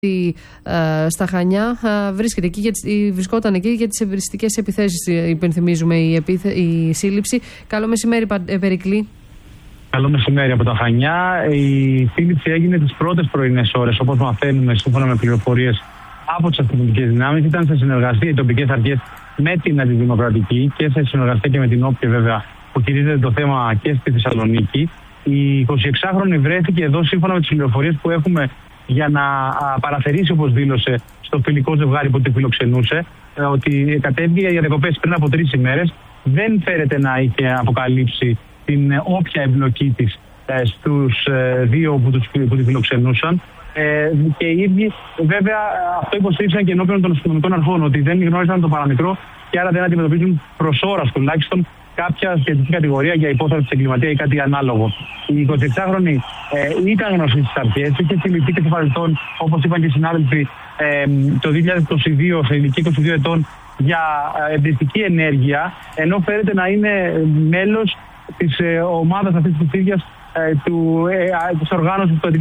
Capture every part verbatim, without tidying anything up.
στα Χανιά βρίσκεται εκεί, γιατί βρισκόταν εκεί για τις εμπριστικές επιθέσεις, υπενθυμίζουμε, η, επίθε, η σύλληψη. Καλό μεσημέρι, Περικλή. Καλό μεσημέρι από τα Χανιά. Η σύλληψη έγινε τις πρώτες πρωινές ώρες, όπως μαθαίνουμε σύμφωνα με πληροφορίες από τις αστυνομικές δυνάμεις. Ήταν σε συνεργασία οι τοπικές αρχές με την Αντιδημοκρατική και σε συνεργασία και με την Όποια, βέβαια, που χειρίζεται το θέμα και στη Θεσσαλονίκη. Η εικοσιεξάχρονη βρέθηκε εδώ σύμφωνα με τις πληροφορίες που έχουμε για να παραθερήσει, όπως δήλωσε, στο φιλικό ζευγάρι που τη φιλοξενούσε, ότι κατέβηκε για διακοπές πριν από τρεις ημέρες. Δεν φέρεται να είχε αποκαλύψει την όποια εμπλοκή της στους δύο που, τους, που τη φιλοξενούσαν. Ε, και οι ίδιοι, βέβαια, αυτό υποστήριξαν και ενώπιον των αστυνομικών αρχών, ότι δεν γνώριζαν το παραμικρό και άρα δεν αντιμετωπίζουν προς ώρας τουλάχιστον κάποια σχετική κατηγορία για υπόθεση της εγκληματία ή κάτι ανάλογο. Η εικοσιεξάχρονη ε, ήταν γνωστή στις αρχές, είχε συλληφθεί και στο παρελθόν, όπως είπαν και οι συνάδελφοι, ε, το δύο χιλιάδες είκοσι δύο, σε ηλικία είκοσι δύο ετών, για εμπριστική ενέργεια, ενώ φέρεται να είναι μέλος της ε, ομάδας αυτής της ίδιας ε, του, ε, της οργάνωσης του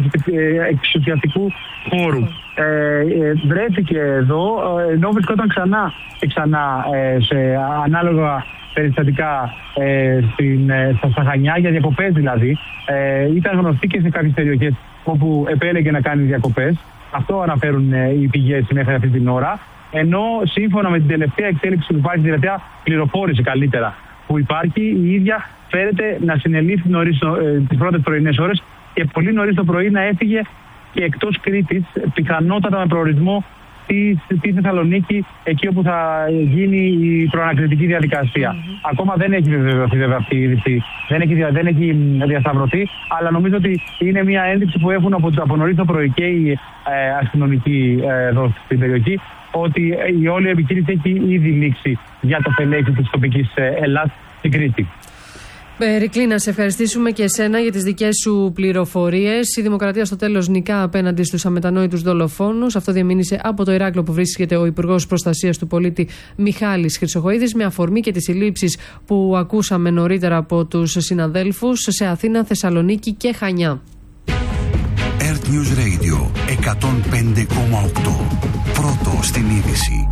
εξουσιαστικού χώρου. Ε, ε, βρέθηκε εδώ, ε, ενώ βρισκόταν ξανά και ξανά ε, σε ανάλογα περιστατικά ε, στην, ε, στα Χανιά, για διακοπές δηλαδή. Ε, ήταν γνωστή και σε κάποιες περιοχές όπου επέλεγε να κάνει διακοπές. Αυτό αναφέρουν ε, οι πηγές μέχρι αυτή την ώρα. Ενώ σύμφωνα με την τελευταία εξέλιξη που υπάρχει, την τελευταία πληροφόρηση καλύτερα που υπάρχει, η ίδια φέρεται να συνελήφθη νωρίς ε, τις πρώτες πρωινές ώρες και πολύ νωρίς το πρωί να έφυγε και εκτός Κρήτης, πιθανότατα με προορισμό στη Θεσσαλονίκη, εκεί όπου θα γίνει η προανακριτική διαδικασία. Mm-hmm. Ακόμα δεν έχει βεβαιωθεί βέβαια αυτή η είδηση, δεν έχει, δεν έχει διασταυρωθεί, αλλά νομίζω ότι είναι μια ένδειξη που έχουν από, από νωρίς το πρωί και οι ε, αστυνομικοί ε, εδώ στην περιοχή, ότι η όλη επιχείρηση έχει ήδη λήξει για το φελέκι της τοπικής ε, Ελλάς στην Κρήτη. Περικλή, να σε ευχαριστήσουμε και εσένα για τις δικές σου πληροφορίες. Η Δημοκρατία στο τέλος νικά απέναντι στους αμετανόητους δολοφόνους. Αυτό διαμήνυσε από το Ηράκλειο που βρίσκεται ο Υπουργός Προστασίας του Πολίτη Μιχάλης Χρυσοχοΐδης, με αφορμή και τις συλλήψεις που ακούσαμε νωρίτερα από τους συναδέλφους σε Αθήνα, Θεσσαλονίκη και Χανιά. Earth News Radio εκατόν πέντε κόμμα οκτώ. Πρώτο στην είδηση.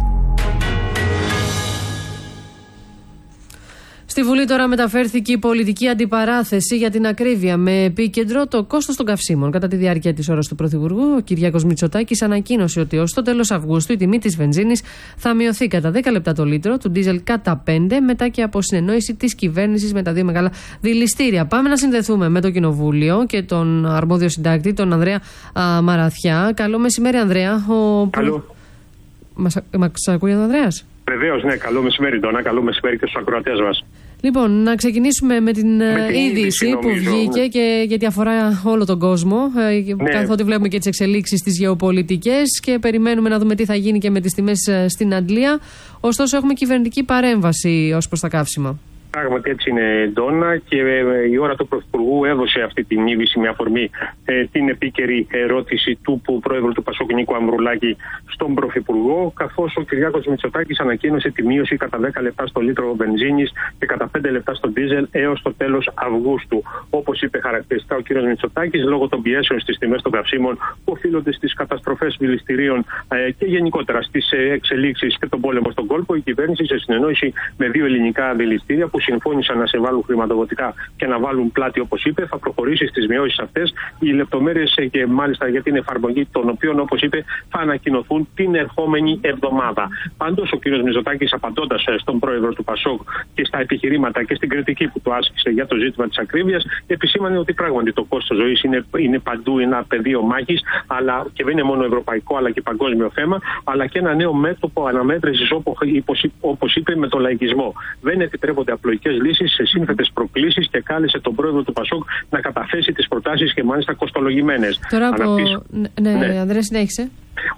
Στη Βουλή τώρα μεταφέρθηκε η πολιτική αντιπαράθεση για την ακρίβεια, με επίκεντρο το κόστος των καυσίμων. Κατά τη διάρκεια της ώρας του Πρωθυπουργού, ο Κυριάκος Μητσοτάκης ανακοίνωσε ότι ως το τέλος Αυγούστου η τιμή της βενζίνης θα μειωθεί κατά δέκα λεπτά το λίτρο, του ντίζελ κατά πέντε, μετά και από συνεννόηση της κυβέρνησης με τα δύο μεγάλα δηληστήρια. Πάμε να συνδεθούμε με το Κοινοβούλιο και τον αρμόδιο συντάκτη, τον Ανδρέα α, Μαραθιά. Καλό μεσημέρι, Ανδρέα. Ο... Καλό. Μας, μας ακούει ο Ανδρέας? Βεβαίως, ναι. Καλό μεσημέρι, Ντόνα. Καλό μεσημέρι και στους ακροατές μας. Λοιπόν, να ξεκινήσουμε με την, με την είδηση, είδηση που νομίζω, βγήκε, ναι. και γιατί αφορά όλο τον κόσμο, ναι. Καθότι βλέπουμε και τις εξελίξεις στις γεωπολιτικές και περιμένουμε να δούμε τι θα γίνει και με τις τιμές στην Αντλία. Ωστόσο, έχουμε κυβερνητική παρέμβαση ως προς τα καύσιμα. Πράγματι έτσι είναι, Ντόνα, και η ώρα του Πρωθυπουργού έδωσε αυτή την είδηση με αφορμή ε, την επίκαιρη ερώτηση του που πρόεδρου του Πασόκ Νίκου Αμβρουλάκη στον Πρωθυπουργό, καθώς ο Κυριάκος Μητσοτάκης ανακοίνωσε τη μείωση κατά δέκα λεπτά στο λίτρο βενζίνης και κατά πέντε λεπτά στο ντίζελ έως το τέλος Αυγούστου. Όπως είπε χαρακτηριστικά ο κ. Μητσοτάκης, λόγω των πιέσεων στις τιμές των καυσίμων που οφείλονται στις καταστροφές δηληστηρίων ε, και γενικότερα στις ε, εξελίξεις και τον πόλεμο στον κόλπο, η κυβέρνηση σε συνεννόηση με δύο ελληνικά δηληστήρια που συμφώνησαν να σε βάλουν χρηματοδοτικά και να βάλουν πλάτη, όπως είπε, θα προχωρήσει στις μειώσεις αυτές. Οι λεπτομέρειες και μάλιστα για την εφαρμογή των οποίων, όπως είπε, θα ανακοινωθούν την ερχόμενη εβδομάδα. Πάντως, ο κ. Μητσοτάκης, απαντώντας στον πρόεδρο του Πασόκ και στα επιχειρήματα και στην κριτική που του άσκησε για το ζήτημα της ακρίβειας, επισήμανε ότι πράγματι το κόστος ζωής είναι, είναι παντού ένα πεδίο μάχης, αλλά και δεν είναι μόνο ευρωπαϊκό αλλά και παγκόσμιο θέμα, αλλά και ένα νέο μέτωπο αναμέτρησης, όπως είπε, με τον λαϊκισμό. Δεν επιτρέπονται απλοϊκές λύσεις σε σύνθετες προκλήσεις και κάλεσε τον πρόεδρο του Πασόκ να καταθέσει τις προτάσεις και μάλιστα κοστολογημένες. Τώρα από... Αναπτύσσω... Ναι, ναι, ναι. Ανδρέα, συνέχισε.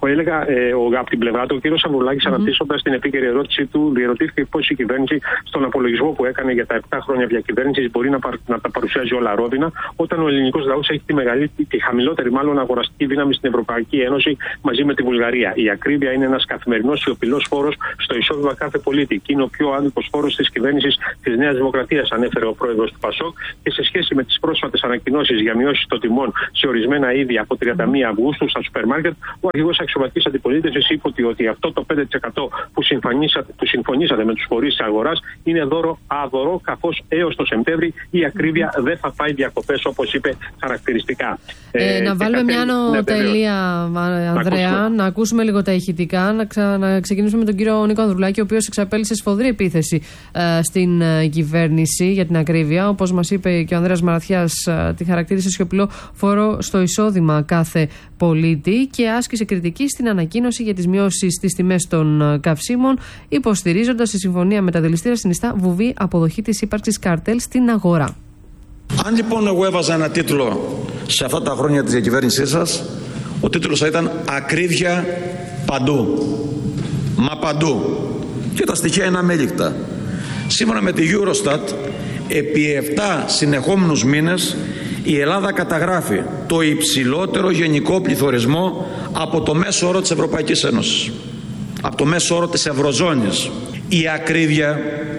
έλεγα ε, ο, από την πλευρά του, ο κ. Σαββουλάκης, mm-hmm. αναπτύσσοντας την επίκαιρη ερώτησή του, διερωτήθηκε πώς η κυβέρνηση στον απολογισμό που έκανε για τα επτά χρόνια διακυβέρνησης μπορεί να, παρ, να τα παρουσιάζει όλα ρόδινα, όταν ο ελληνικός λαός έχει τη, μεγαλύτερη, τη χαμηλότερη μάλλον αγοραστική δύναμη στην Ευρωπαϊκή Ένωση μαζί με τη Βουλγαρία. Η ακρίβεια είναι ένας καθημερινός σιωπηλός φόρος στο εισόδημα κάθε πολίτη και είναι ο πιο άδικος φόρος της κυβέρνησης της Νέας Δημοκρατίας, ανέφερε ο πρόεδρος του ΠΑΣΟΚ. Και σε σχέση με τις πρόσφατες ανακοινώσεις για μειώσεις των τιμών σε ορισμένα είδη από τριάντα μία Αυγούστου στα σούπερ μάρκετ, ο αρχηγός αξιωματικής αντιπολίτευσης είπε ότι, ότι αυτό το πέντε τοις εκατό που συμφωνήσατε, που συμφωνήσατε με τους φορείς της αγοράς είναι δώρο άδωρο, καθώς έως το Σεπτέμβρη η ακρίβεια δεν θα πάει διακοπές, όπως είπε χαρακτηριστικά. Ε, ε, να βάλουμε μια νοτελεία, Ανδρέα, να, να ακούσουμε λίγο τα ηχητικά, να, ξα... να ξεκινήσουμε με τον κύριο Νίκο Ανδρουλάκη, ο οποίος εξαπέλυσε σφοδρή επίθεση ε, στην ε, κυβέρνηση για την ακρίβεια. Όπως μας είπε και ο Ανδρέας Μαραθιάς, ε, τη χαρακτήρισε σιωπηλό φόρο στο εισόδημα κάθε πολίτη και άσκησε κριτική στην ανακοίνωση για τις μειώσεις στις τιμές των καυσίμων, υποστηρίζοντας η συμφωνία με τα δηληστήρια συνιστά βουβή αποδοχή της ύπαρξης καρτέλ στην αγορά. Αν λοιπόν εγώ έβαζα ένα τίτλο σε αυτά τα χρόνια της διακυβέρνησής σας, ο τίτλος θα ήταν «Ακρίβεια παντού». Μα παντού. Και τα στοιχεία είναι αμέλικτα. Σύμφωνα με τη Eurostat, επί επτά συνεχόμενους μήνες η Ελλάδα καταγράφει το υψηλότερο γενικό πληθωρισμό από το μέσο όρο της Ευρωπαϊκής Ένωσης, από το μέσο όρο της Ευρωζώνης. Η ακρίβεια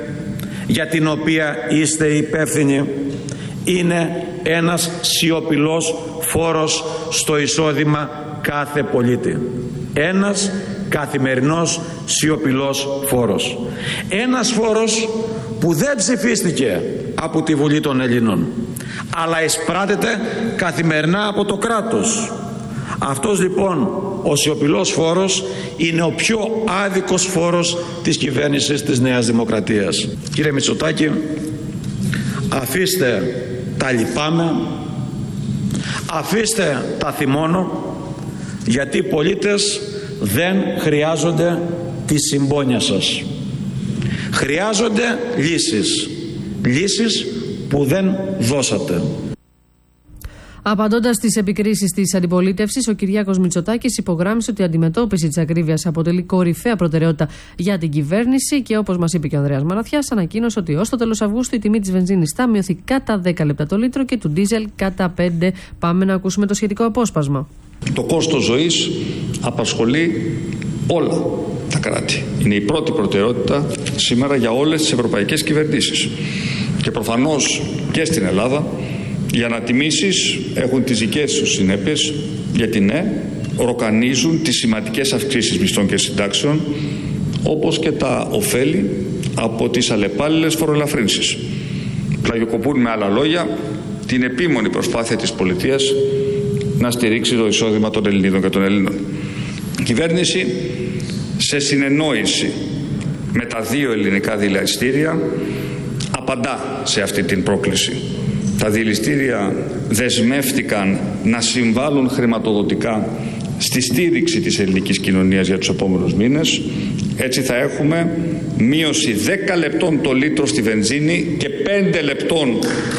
για την οποία είστε υπεύθυνοι είναι ένας σιωπηλός φόρος στο εισόδημα κάθε πολίτη. Ένας καθημερινός σιωπηλός φόρος. Ένας φόρος που δεν ψηφίστηκε από τη Βουλή των Ελλήνων, αλλά εισπράτεται καθημερινά από το κράτος. Αυτός λοιπόν ο σιωπηλός φόρος είναι ο πιο άδικος φόρος της κυβέρνησης της Νέας Δημοκρατίας. Κύριε Μητσοτάκη, αφήστε τα λυπάμαι, αφήστε τα θυμώνω, γιατί οι πολίτες δεν χρειάζονται τη συμπόνια σας. Χρειάζονται λύσεις. Λύσεις που δεν δώσατε. Απαντώντας στις επικρίσεις της αντιπολίτευσης, ο Κυριάκος Μητσοτάκης υπογράμμισε ότι η αντιμετώπιση της ακρίβειας αποτελεί κορυφαία προτεραιότητα για την κυβέρνηση και, όπως μας είπε και ο Ανδρέας Μαραθιάς, ανακοίνωσε ότι ως το τέλος Αυγούστου η τιμή της βενζίνης θα μειωθεί κατά δέκα λεπτά το λίτρο και του ντίζελ κατά πέντε. Πάμε να ακούσουμε το σχετικό απόσπασμα. Το κόστος ζωής απασχολεί όλα τα κράτη. Είναι η πρώτη προτεραιότητα σήμερα για όλες τις ευρωπαϊκές κυβερνήσεις. Και προφανώς και στην Ελλάδα οι ανατιμήσεις έχουν τις δικές τους συνέπειες, γιατί ναι, ροκανίζουν τις σημαντικές αυξήσεις μισθών και συντάξεων, όπως και τα ωφέλη από τις αλλεπάλληλες φοροελαφρύνσεις. Πλαγιοκοπούν με άλλα λόγια την επίμονη προσπάθεια της πολιτείας να στηρίξει το εισόδημα των Ελληνίδων και των Ελλήνων. Η κυβέρνηση, σε συνεννόηση με τα δύο ελληνικά δηληστήρια, απαντά σε αυτή την πρόκληση. Τα δηληστήρια δεσμεύτηκαν να συμβάλλουν χρηματοδοτικά στη στήριξη της ελληνικής κοινωνίας για τους επόμενους μήνες. Έτσι θα έχουμε μείωση δέκα λεπτών το λίτρο στη βενζίνη και πέντε λεπτών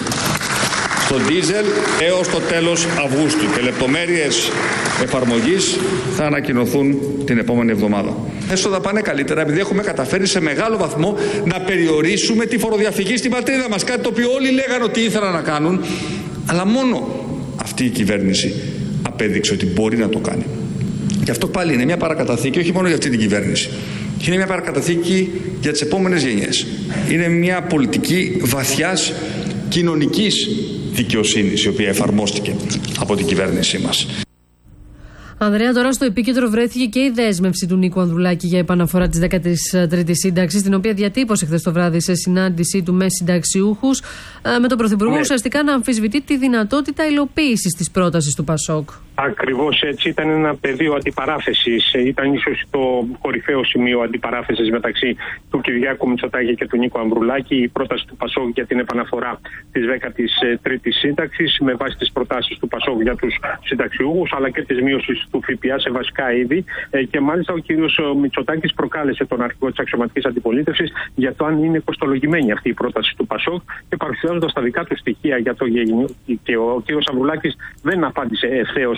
στο ντίζελ έως το τέλος Αυγούστου. Και λεπτομέρειες εφαρμογής θα ανακοινωθούν την επόμενη εβδομάδα. Έσοδα πάνε καλύτερα επειδή έχουμε καταφέρει σε μεγάλο βαθμό να περιορίσουμε τη φοροδιαφυγή στην πατρίδα μας. Κάτι το οποίο όλοι λέγανε ότι ήθελαν να κάνουν, αλλά μόνο αυτή η κυβέρνηση απέδειξε ότι μπορεί να το κάνει. Και αυτό πάλι είναι μια παρακαταθήκη όχι μόνο για αυτή την κυβέρνηση. Είναι μια παρακαταθήκη για τις επόμενες γενιές. Είναι μια πολιτική βαθιάς κοινωνικής δικαιοσύνης η οποία εφαρμόστηκε από την κυβέρνησή μας. Ανδρέα, τώρα στο επίκεντρο βρέθηκε και η δέσμευση του Νίκου Ανδρουλάκη για επαναφορά της δέκατης τρίτης σύνταξης, την οποία διατύπωσε χθες το βράδυ σε συνάντησή του με συνταξιούχους, με τον Πρωθυπουργό ναι. ουσιαστικά να αμφισβητεί τη δυνατότητα υλοποίησης της πρότασης του ΠΑΣΟΚ. Ακριβώς έτσι. Ήταν ένα πεδίο αντιπαράθεσης. Ήταν ίσως το κορυφαίο σημείο αντιπαράθεσης μεταξύ του Κυριάκου Μητσοτάκη και του Νίκου Ανδρουλάκη. Η πρόταση του ΠΑΣΟΚ για την επαναφορά της δέκατης τρίτης σύνταξης με βάση τις προτάσεις του ΠΑΣΟΚ για τους συνταξιούχους, αλλά και της μείωσης του ΦΠΑ σε βασικά είδη. Και μάλιστα ο κύριος Μητσοτάκης προκάλεσε τον αρχηγό της αξιωματικής αντιπολίτευσης για το αν είναι κοστολογημένη αυτή η πρόταση του ΠΑΣΟΚ και παρουσιάζοντας τα δικά του στοιχεία για το γεγονό. Και ο κύριος Ανδρουλάκης δεν απάντησε ευθέως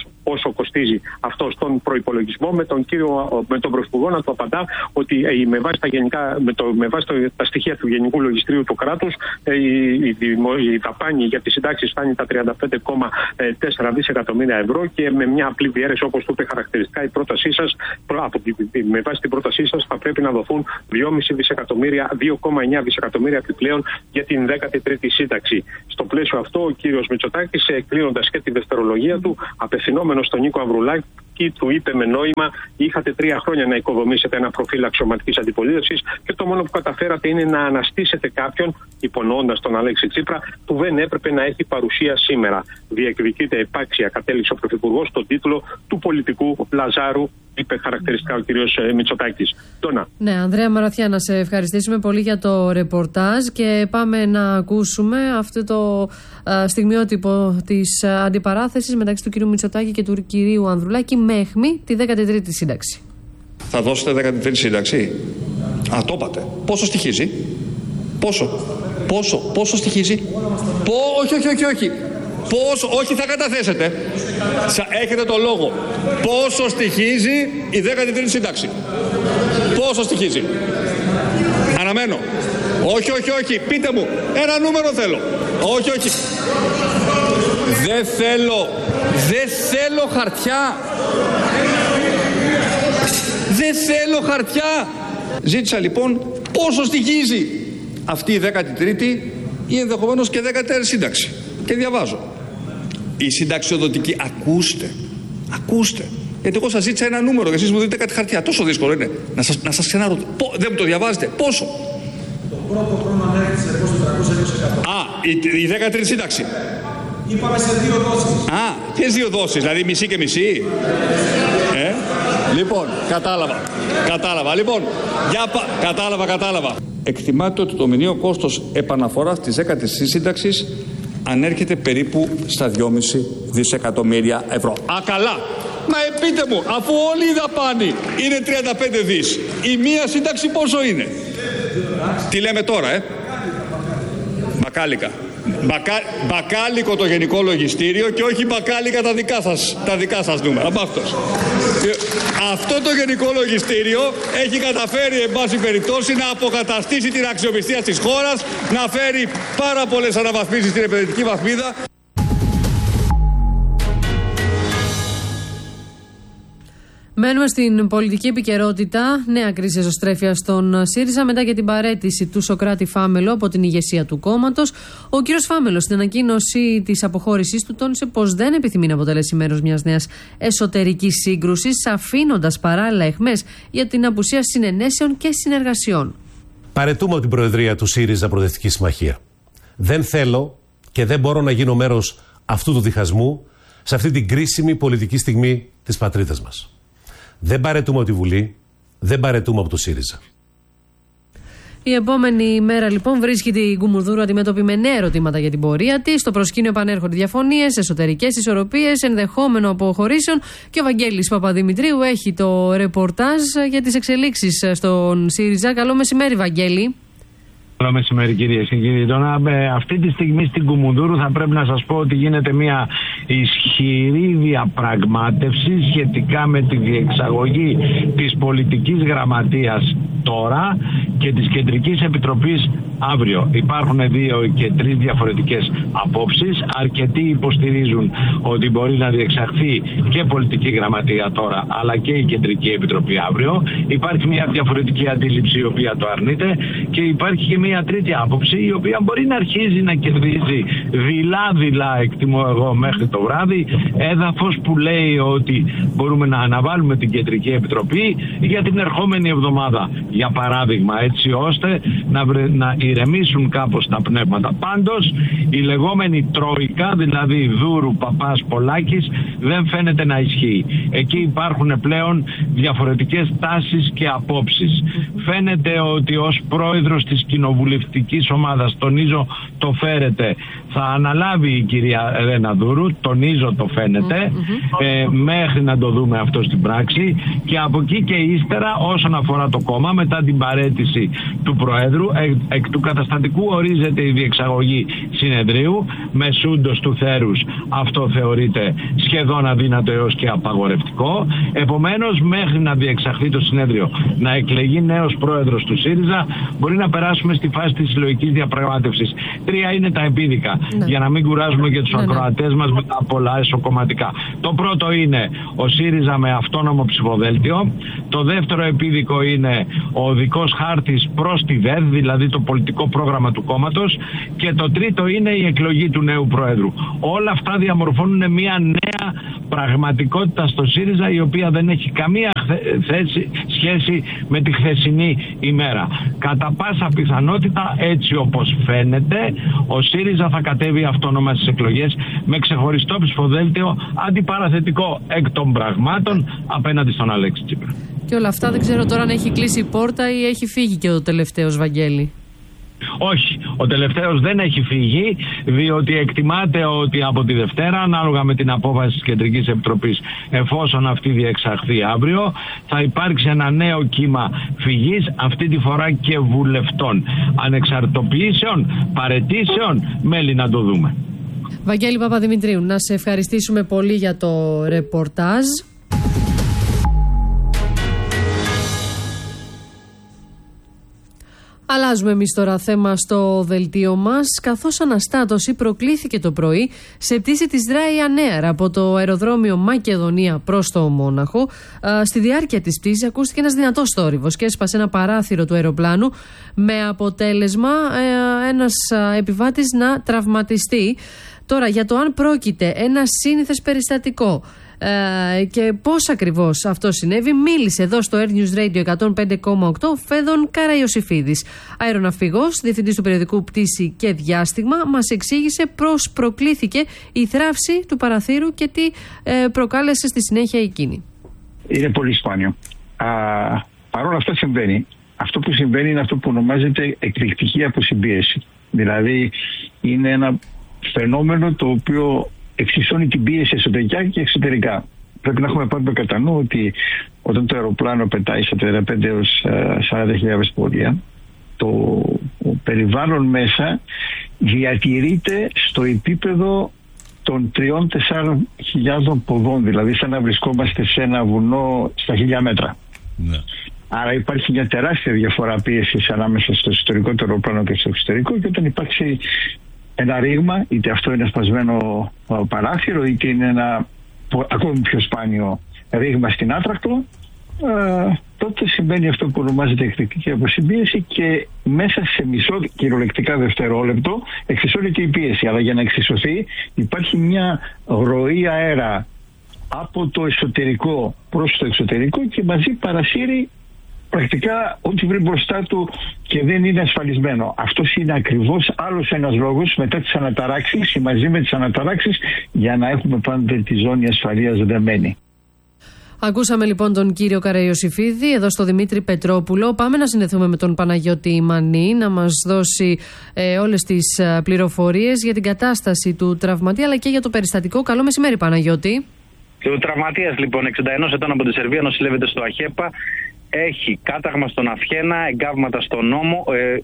πόσο κοστίζει αυτό στον προϋπολογισμό, με τον, κύριο, με τον Πρωθυπουργό να του απαντά ότι με βάση, τα, γενικά, με το, με βάση το, τα στοιχεία του Γενικού Λογιστρίου του κράτους η, η, η δαπάνη για τις συντάξεις φτάνει τα τριάντα πέντε κόμμα τέσσερα δισεκατομμύρια ευρώ και με μια απλή διαίρεση, όπως το είπε χαρακτηριστικά η πρότασή σας, από, με βάση την πρότασή σας θα πρέπει να δοθούν δυόμισι δισεκατομμύρια, δύο κόμμα εννέα δισεκατομμύρια επιπλέον για την δέκατη τρίτη σύνταξη. Στο πλαίσιο αυτό ο κύριος Μητσοτάκης, κλείνοντας και τη δευτερολογία του, απευθυνόμενος στον Νίκο Ανδρουλάκη, του είπε με νόημα: είχατε τρία χρόνια να οικοδομήσετε ένα προφίλ αξιωματικής αντιπολίτευσης και το μόνο που καταφέρατε είναι να αναστήσετε κάποιον, υπονοώντας τον Αλέξη Τσίπρα, που δεν έπρεπε να έχει παρουσία σήμερα. Διεκδικείται επάξια, κατέληξε ο Πρωθυπουργός στον τίτλο του πολιτικού Λαζάρου, είπε χαρακτηριστικά ο κύριος Μητσοτάκης. Τόνα. Ναι, Ανδρέα Μαραθιά, να σε ευχαριστήσουμε πολύ για το ρεπορτάζ και πάμε να ακούσουμε αυτό το α, στιγμιότυπο της αντιπαράθεσης μεταξύ του κυρίου Μητσοτάκη και του κυρίου Ανδρουλάκη με αιχμή τη δέκατη τρίτη σύνταξη. Θα δώσετε δέκατη τρίτη σύνταξη? Α, το είπατε. Πόσο στοιχίζει? Πόσο? Πόσο? Πόσο στοιχίζει? Πο... Όχι, όχι, όχι, όχι. Πόσο? Όχι, θα καταθέσετε. Έχετε το λόγο. Πόσο στοιχίζει η δέκατη τρίτη σύνταξη? Πόσο στοιχίζει? Αναμένω. Όχι, όχι, όχι. Πείτε μου. Ένα νούμερο θέλω. Όχι, όχι. Δεν θέλω. Δεν θέλω χαρτιά. Δεν θέλω χαρτιά. Ζήτησα λοιπόν πόσο στοιχίζει αυτή η δέκατη τρίτη ή ενδεχομένως και δέκατη τέταρτη σύνταξη. Και διαβάζω. Η συνταξιοδοτική, ακούστε, ακούστε. Γιατί εγώ σας ζήτησα ένα νούμερο και εσείς μου δείτε κάτι χαρτιά. Τόσο δύσκολο είναι να σας, να σας ξαναρωτώ. Δεν μου το διαβάζετε. Πόσο? Το πρώτο χρόνο ανέρχεται σε τετρακόσια είκοσι τοις εκατό. Α, η, η δέκατη τρίτη σύνταξη. Είπαμε σε δύο δόσεις. Α, ποιες δύο δόσεις, δηλαδή μισή και μισή? Ε, λοιπόν, κατάλαβα. Κατάλαβα. Λοιπόν, για πα... κατάλαβα, κατάλαβα. Εκτιμάται ότι το μηνιαίο κόστος επαναφοράς της δέκατης σύνταξης ανέρχεται περίπου στα δυόμισι δισεκατομμύρια ευρώ. Α, καλά! Μα πείτε μου, αφού όλη η δαπάνη είναι τριάντα πέντε δις, η μία σύνταξη πόσο είναι? Τι λέμε τώρα, ε? Μπακάλικα. Μπακα... Μπακάλικο το Γενικό Λογιστήριο και όχι μπακάλικα τα δικά σας, τα δικά σας νούμερα. Αυτός. Αυτό το Γενικό Λογιστήριο έχει καταφέρει, εν πάση περιπτώσει, να αποκαταστήσει την αξιοπιστία της χώρας, να φέρει πάρα πολλές αναβαθμίσεις στην επενδυτική βαθμίδα. Μένουμε στην πολιτική επικαιρότητα. Νέα κρίση εσωστρέφεια στον ΣΥΡΙΖΑ μετά και την παραίτηση του Σωκράτη Φάμελο από την ηγεσία του κόμματος. Ο κύριος Φάμελος, στην ανακοίνωση της αποχώρησής του, τόνισε πως δεν επιθυμεί να αποτελέσει μέρος μιας νέας εσωτερικής σύγκρουσης, αφήνοντας παράλληλα αιχμές για την απουσία συνενέσεων και συνεργασιών. Παραιτούμε από την Προεδρία του ΣΥΡΙΖΑ Προοδευτική Συμμαχία. Δεν θέλω και δεν μπορώ να γίνω μέρος αυτού του διχασμού σε αυτή την κρίσιμη πολιτική στιγμή της πατρίδας μας. Δεν παραιτούμε από τη Βουλή, δεν παραιτούμε από το ΣΥΡΙΖΑ. Η επόμενη μέρα λοιπόν βρίσκει την Κουμουνδούρου αντιμέτωπη με νέα ερωτήματα για την πορεία της. Στο προσκήνιο επανέρχονται διαφωνίες, εσωτερικές ισορροπίες, ενδεχόμενο αποχωρήσεων και ο Βαγγέλης Παπαδημητρίου έχει το ρεπορτάζ για τις εξελίξεις στον ΣΥΡΙΖΑ. Καλό μεσημέρι, Βαγγέλη. Καλό μεσημέρι, κυρίες και κύριοι. Τώρα, αυτή τη στιγμή στην Κουμουνδούρου θα πρέπει να σας πω ότι γίνεται μια ισχυρή διαπραγμάτευση σχετικά με τη διεξαγωγή της πολιτικής γραμματείας τώρα και της Κεντρικής Επιτροπής αύριο. Υπάρχουν δύο και τρεις διαφορετικές απόψεις. Αρκετοί υποστηρίζουν ότι μπορεί να διεξαχθεί και πολιτική γραμματεία τώρα, αλλά και η Κεντρική Επιτροπή αύριο. Υπάρχει μια διαφορετική αντίληψη η οποία το αρνείται και υπάρχει και μια τρίτη άποψη η οποία μπορεί να αρχίζει να κερδίζει δειλά-δειλά, εκτιμώ εγώ, μέχρι το βράδυ, έδαφος που λέει ότι μπορούμε να αναβάλουμε την Κεντρική Επιτροπή για την ερχόμενη εβδομάδα, για παράδειγμα, έτσι ώστε να, βρε, να ηρεμήσουν κάπως τα πνεύματα. Πάντως η λεγόμενη τρόικα, δηλαδή Δούρου, Παπάς, Πολάκης, δεν φαίνεται να ισχύει. Εκεί υπάρχουν πλέον διαφορετικές τάσεις και απόψεις. Φαίνεται ότι ως πρόεδρος της κοινοβουλευτικής ομάδας, τονίζω το φέρετε, θα αναλάβει η κυρία Ελένα Δούρου, τονίζω το φαίνεται, ε, μέχρι να το δούμε αυτό στην πράξη, και από εκεί και ύστερα όσον αφορά το κόμμα, μετά την παραίτηση του Προέδρου. Εκ, εκ του καταστατικού ορίζεται η διεξαγωγή συνεδρίου. Μεσούντος του θέρους αυτό θεωρείται σχεδόν αδύνατο έως και απαγορευτικό. Επομένως, μέχρι να διεξαχθεί το συνέδριο, να εκλεγεί νέος πρόεδρος του ΣΥΡΙΖΑ, μπορεί να περάσουμε στη φάση της συλλογικής διαπραγμάτευσης. Τρία είναι τα επίδικα, ναι. για να μην κουράζουμε και τους ναι, ακροατές μας με τα πολλά εσωκομματικά. Το πρώτο είναι ο ΣΥΡΙΖΑ με αυτόνομο ψηφοδέλτιο. Το δεύτερο επίδικο είναι ο οδικός χάρτης προς τη ΔΕΔ, δηλαδή το πολιτικό πρόγραμμα του κόμματος. Και το τρίτο είναι η εκλογή του νέου Προέδρου. Όλα αυτά διαμορφώνουν μια νέα πραγματικότητα στο ΣΥΡΙΖΑ, η οποία δεν έχει καμία θέση, σχέση με τη χθεσινή ημέρα. Κατά πάσα πιθανότητα, έτσι όπως φαίνεται, ο ΣΥΡΙΖΑ θα κατέβει αυτόνομα στις εκλογές με ξεχωριστό ψηφοδέλτιο αντιπαραθετικό εκ των πραγμάτων απέναντι στον Αλέξη Τσίπρα. Και όλα αυτά δεν ξέρω τώρα αν έχει κλείσει η πόρτα ή έχει φύγει και ο τελευταίος, Βαγγέλη. Όχι, ο τελευταίος δεν έχει φύγει, διότι εκτιμάται ότι από τη Δευτέρα, ανάλογα με την απόφαση της Κεντρικής Επιτροπής, εφόσον αυτή διεξαχθεί αύριο, θα υπάρξει ένα νέο κύμα φυγής, αυτή τη φορά και βουλευτών. Ανεξαρτοποιήσεων, παραιτήσεων, μέλη να το δούμε. Βαγγέλη Παπαδημητρίου, να σε ευχαριστήσουμε πολύ για το ρεπορτάζ. Αλλάζουμε εμείς τώρα θέμα στο δελτίο μας, καθώς αναστάτωση προκλήθηκε το πρωί σε πτήση της Ryanair από το αεροδρόμιο Μακεδονία προς το Μόναχο. Στη διάρκεια της πτήσης ακούστηκε ένας δυνατός θόρυβος και έσπασε ένα παράθυρο του αεροπλάνου, με αποτέλεσμα ένας επιβάτης να τραυματιστεί. Τώρα, για το αν πρόκειται ένα σύνηθες περιστατικό Ε, και πώς ακριβώς αυτό συνέβη, μίλησε εδώ στο Air News Radio εκατόν πέντε κόμμα οκτώ Φέδων Καραϊωσιφίδης, αεροναυπηγός, διευθυντής του περιοδικού Πτήση και Διάστημα. Μας εξήγησε πώς προκλήθηκε η θράψη του παραθύρου και τι ε, προκάλεσε στη συνέχεια εκείνη. Είναι πολύ σπάνιο. Παρ' όλα αυτά συμβαίνει. Αυτό που συμβαίνει είναι αυτό που ονομάζεται εκρηκτική αποσυμπίεση. Δηλαδή είναι ένα φαινόμενο το οποίο εξισώνει την πίεση εσωτερικά και εξωτερικά. Πρέπει να έχουμε πάντα κατά νου ότι όταν το αεροπλάνο πετάει στα τριάντα πέντε έως σαράντα χιλιάδες πόδια, το περιβάλλον μέσα διατηρείται στο επίπεδο των τριών με τεσσάρων χιλιάδων ποδών, δηλαδή σαν να βρισκόμαστε σε ένα βουνό στα χίλια μέτρα. Ναι. Άρα υπάρχει μια τεράστια διαφορά πίεσης ανάμεσα στο εσωτερικό του αεροπλάνο και στο εξωτερικό, και όταν υπάρξει ένα ρήγμα, είτε αυτό είναι σπασμένο παράθυρο, είτε είναι ένα ακόμη πιο σπάνιο ρήγμα στην άτρακτο, ε, τότε συμβαίνει αυτό που ονομάζεται εκρηκτική αποσυμπίεση και μέσα σε μισό κυριολεκτικά δευτερόλεπτο εξισώνεται η πίεση. Αλλά για να εξισωθεί υπάρχει μια ροή αέρα από το εσωτερικό προς το εξωτερικό και μαζί παρασύρει πρακτικά ό,τι βρει μπροστά του και δεν είναι ασφαλισμένο. Αυτός είναι ακριβώς άλλος ένας λόγος μετά τις αναταράξεις ή μαζί με τις αναταράξεις για να έχουμε πάντα τη ζώνη ασφαλείας δεμένη. Ακούσαμε λοιπόν τον κύριο Καραϊωσιφίδη εδώ στο Δημήτρη Πετρόπουλο. Πάμε να συνδεθούμε με τον Παναγιώτη Μανή να μας δώσει ε, όλες τις πληροφορίες για την κατάσταση του τραυματία αλλά και για το περιστατικό. Καλό μεσημέρι, Παναγιώτη. Ο τραυματίας λοιπόν εξήντα ένα ετών από τη Σερβία νοσηλεύεται στο ΑΧΕΠΑ. Έχει κάταγμα στον αυχένα, εγκάβματα στον νόμο,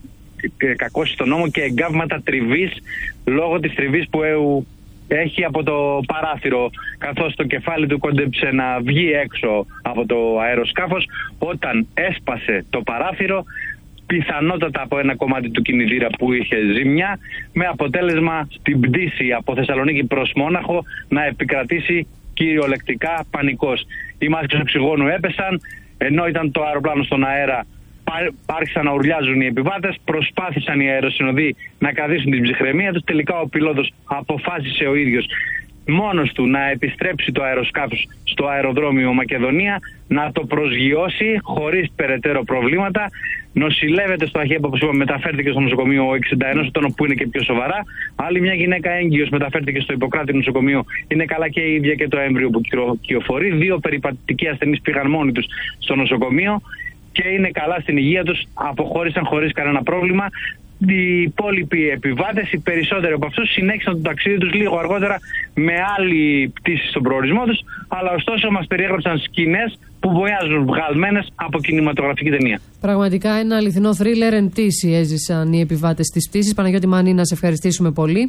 ε, κακώσει στον νόμο και εγκάβματα τριβής λόγω της τριβής που ε, έχει από το παράθυρο, καθώς το κεφάλι του κόντεψε να βγει έξω από το αεροσκάφος. Όταν έσπασε το παράθυρο, πιθανότατα από ένα κομμάτι του κινητήρα που είχε ζημιά, με αποτέλεσμα στην πτήση από Θεσσαλονίκη προς Μόναχο να επικρατήσει κυριολεκτικά πανικός. Οι μάσκες οξυγόνου έπεσαν, ενώ ήταν το αεροπλάνο στον αέρα, άρχισαν να ουρλιάζουν οι επιβάτες, προσπάθησαν οι αεροσυνοδοί να κρατήσουν την ψυχραιμία τους. Τελικά ο πιλότος αποφάσισε ο ίδιος μόνος του να επιστρέψει το αεροσκάφος στο αεροδρόμιο Μακεδονία, να το προσγειώσει χωρίς περαιτέρω προβλήματα. Νοσηλεύεται στο ΑΧΕΠΑ, όπως είπαμε, μεταφέρθηκε στο νοσοκομείο εξήντα ένα ετών, που είναι και πιο σοβαρά. Άλλη μια γυναίκα έγκυος μεταφέρθηκε στο Ιπποκράτη νοσοκομείο. Είναι καλά και η ίδια και το έμβριο που κυοφορεί. Δύο περιπατητικοί ασθενείς πήγαν μόνοι τους στο νοσοκομείο και είναι καλά στην υγεία τους. Αποχώρησαν χωρίς κανένα πρόβλημα. Οι υπόλοιποι επιβάτες, οι περισσότεροι από αυτούς, συνέχισαν το ταξίδι τους λίγο αργότερα με άλλη πτήση στον προορισμό τους, αλλά ωστόσο μας περιέγραψαν σκηνές που βοηθάζουν βγαλμένες από κινηματογραφική ταινία. Πραγματικά ένα αληθινό θρίλερ εν πτήση έζησαν οι επιβάτες της πτήσης. Παναγιώτη Μανή, να σε ευχαριστήσουμε πολύ.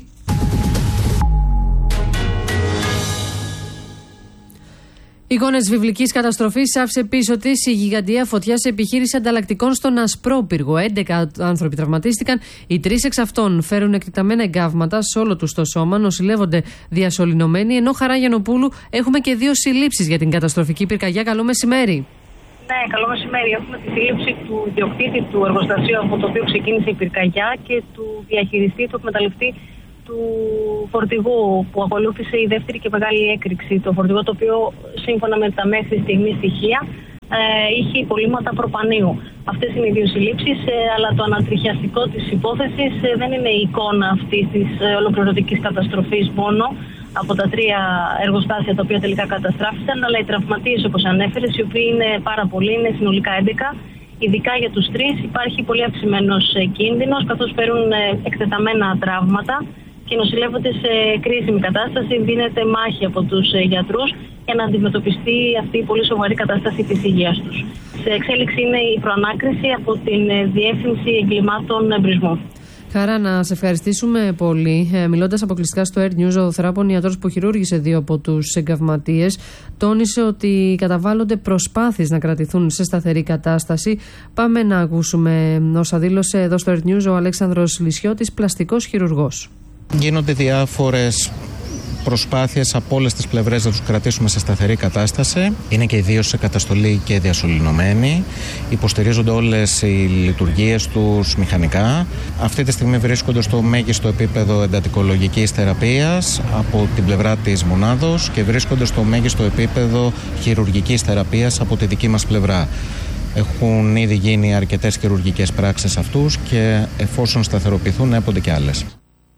Εικόνες βιβλικής καταστροφής άφησε πίσω της η γιγαντιαία φωτιά σε επιχείρηση ανταλλακτικών στον Ασπρόπυργο. έντεκα άνθρωποι τραυματίστηκαν. Οι τρεις εξ αυτών φέρουν εκτεταμένα εγκάβματα σε όλο τους το σώμα, νοσηλεύονται διασωληνωμένοι. Ενώ Χαρά Γιαννοπούλου, έχουμε και δύο συλλήψεις για την καταστροφική πυρκαγιά. Καλό μεσημέρι. Ναι, καλό μεσημέρι. Έχουμε τη σύλληψη του ιδιοκτήτη του εργοστασίου από το οποίο ξεκίνησε η πυρκαγιά και του διαχειριστή, του εκμεταλλευτή του φορτηγού που ακολούθησε η δεύτερη και μεγάλη έκρηξη. Το φορτηγό, το οποίο σύμφωνα με τα μέχρι στιγμή στοιχεία ε, είχε υπολείμματα προπανίου. Αυτές είναι οι δύο συλλήψεις, ε, αλλά το ανατριχιαστικό της υπόθεσης ε, δεν είναι η εικόνα αυτής της ε, ολοκληρωτικής καταστροφής μόνο από τα τρία εργοστάσια τα οποία τελικά καταστράφησαν, αλλά οι τραυματίες, όπως ανέφερες, οι οποίοι είναι πάρα πολλοί, είναι συνολικά έντεκα. Ειδικά για τους τρεις υπάρχει πολύ αυξημένος κίνδυνος, καθώς παίρνουν εκτεταμένα τραύματα και νοσηλεύονται σε κρίσιμη κατάσταση. Δίνεται μάχη από τους γιατρούς για να αντιμετωπιστεί αυτή η πολύ σοβαρή κατάσταση της υγείας τους. Σε εξέλιξη είναι η προανάκριση από την Διεύθυνση Εγκλημάτων Εμπρισμού. Χαρά, να σε ευχαριστήσουμε πολύ. Ε, μιλώντας αποκλειστικά στο Air News, ο θεράπων ιατρός που χειρούργησε δύο από τους εγκαυματίες τόνισε ότι καταβάλλονται προσπάθειες να κρατηθούν σε σταθερή κατάσταση. Πάμε να ακούσουμε όσα δήλωσε εδώ στο Air News ο Αλέξανδρος Λυσιώτης, πλαστικός χειρουργός. Γίνονται διάφορες προσπάθειες από όλες τις πλευρές να τους κρατήσουμε σε σταθερή κατάσταση. Είναι και ιδίως σε καταστολή και διασωληνωμένοι. Υποστηρίζονται όλες οι λειτουργίες τους μηχανικά. Αυτή τη στιγμή βρίσκονται στο μέγιστο επίπεδο εντατικολογικής θεραπείας από την πλευρά της μονάδος και βρίσκονται στο μέγιστο επίπεδο χειρουργικής θεραπείας από τη δική μας πλευρά. Έχουν ήδη γίνει αρκετές χειρουργικές πράξεις αυτούς και εφόσον σταθεροποιηθούν έπονται και άλλες.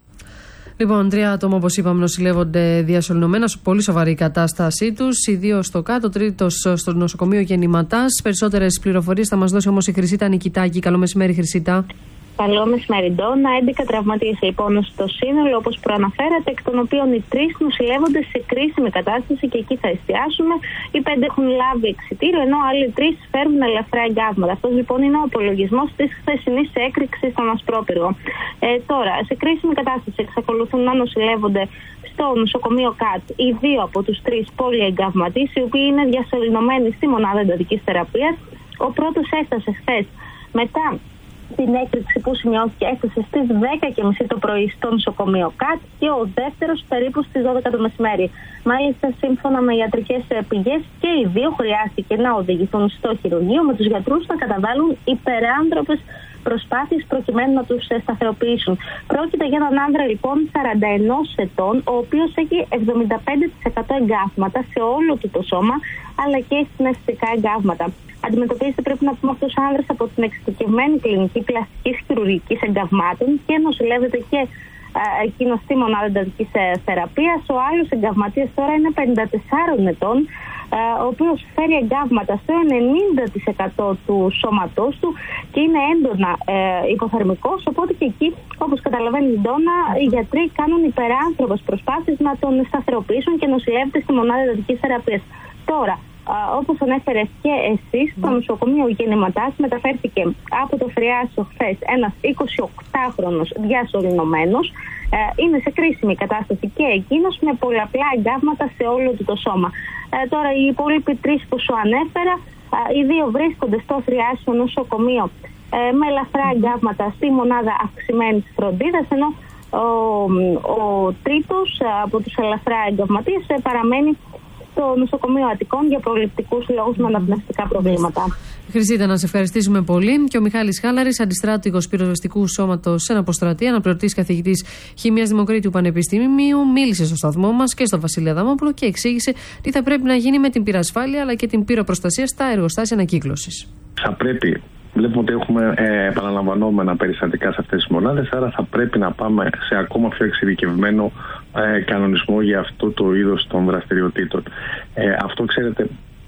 Λοιπόν, τρία άτομα, όπως είπαμε, νοσηλεύονται διασωληνωμένα, σε πολύ σοβαρή κατάστασή τους. Οι δύο στο κάτω, τρίτος στο νοσοκομείο Γεννηματάς. Περισσότερες πληροφορίες θα μας δώσει όμως η Χρυσίτα Νικητάκη. Καλό μεσημέρι, Χρυσίτα. Καλό μεσημέρι, Ντόνα. έντεκα τραυματίες λοιπόν στο σύνολο, όπως προαναφέρατε, εκ των οποίων οι τρεις νοσηλεύονται σε κρίσιμη κατάσταση και εκεί θα εστιάσουμε. Οι πέντε έχουν λάβει εξιτήριο, ενώ άλλοι τρεις φέρουν ελαφρά εγκάβματα. Αυτό λοιπόν είναι ο απολογισμός της χθεσινής έκρηξης στον Ασπρόπυργο. Ε, τώρα, σε κρίσιμη κατάσταση εξακολουθούν να νοσηλεύονται στο νοσοκομείο ΚΑΤ οι δύο από τους τρεις πολυεγκαυματίες, οι οποίοι είναι διασωληνωμένοι στη μονάδα εντατικής θεραπείας. Ο πρώτος έφτασε χθες μετά την έκρηξη που σημειώθηκε, έφτασε στις δέκα και μισή το πρωί στο νοσοκομείο ΚΑΤ και ο δεύτερος περίπου στις δώδεκα το μεσημέρι. Μάλιστα, σύμφωνα με ιατρικές πηγές, και οι δύο χρειάστηκε να οδηγηθούν στο χειρουργείο με τους γιατρούς να καταβάλουν υπεράνθρωπες προσπάθειες προκειμένου να τους σταθεροποιήσουν. Πρόκειται για έναν άνδρα λοιπόν σαράντα ένα ετών, ο οποίος έχει εβδομήντα πέντε τοις εκατό εγκάβματα σε όλο του το σώμα, αλλά και συναισθητικά εγκάβματα. Αντιμετωπίζεται, πρέπει να πούμε, αυτός ο άνδρας από την εξειδικευμένη κλινική πλαστικής χειρουργικής εγκαυμάτων και νοσηλεύεται και εκείνο στη μονάδα εντατικής θεραπείας. Ο άλλος εγκαυματίας τώρα είναι πενήντα τεσσάρων ετών, ο οποίος φέρει εγκάβματα στο ενενήντα τοις εκατό του σώματός του και είναι έντονα ε, υποθερμικός, οπότε και εκεί, όπως καταλαβαίνει η Ντόνα, οι γιατροί κάνουν υπεράνθρωπες προσπάθειες να τον σταθεροποιήσουν και νοσηλεύεται στη μονάδα εντατικής θεραπείας. Τώρα, όπως ανέφερες και εσείς, στο νοσοκομείο Γεννηματάς μεταφέρθηκε από το Φριάσιο χθες ένας εικοσιοκτάχρονος διασωληνωμένος. Είναι σε κρίσιμη κατάσταση και εκείνος, με πολλαπλά εγκάβματα σε όλο του το σώμα. Τώρα, οι υπόλοιποι τρεις που σου ανέφερα, οι δύο βρίσκονται στο Φριάσιο νοσοκομείο με ελαφρά εγκάβματα στη μονάδα αυξημένης φροντίδας, ενώ ο, ο τρίτος από τους ελαφρά εγκαυματίες παραμένει στο νοσοκομείο Αττικών για προληπτικούς λόγους με αναπνευστικά προβλήματα. Χρυσίτα, να σε ευχαριστήσουμε πολύ. Και ο Μιχάλης Χάλαρης, αντιστράτηγος πυροσβεστικού σώματος σε Αποστρατεία, αναπληρωτής καθηγητής Χημίας Δημοκρίτιου Πανεπιστημίου, μίλησε στο σταθμό μας και στον Βασίλη Αδαμόπουλο και εξήγησε τι θα πρέπει να γίνει με την πυρασφάλεια αλλά και την πυροπροστασία στα εργοστάσια ανακύκλωσης. Θα πρέπει. Βλέπουμε ότι έχουμε ε, επαναλαμβανόμενα περιστατικά σε αυτές τις μονάδες, άρα θα πρέπει να πάμε σε ακόμα πιο εξειδικευμένο ε, κανονισμό για αυτό το είδος των δραστηριοτήτων. Ε, αυτό, ξέρετε,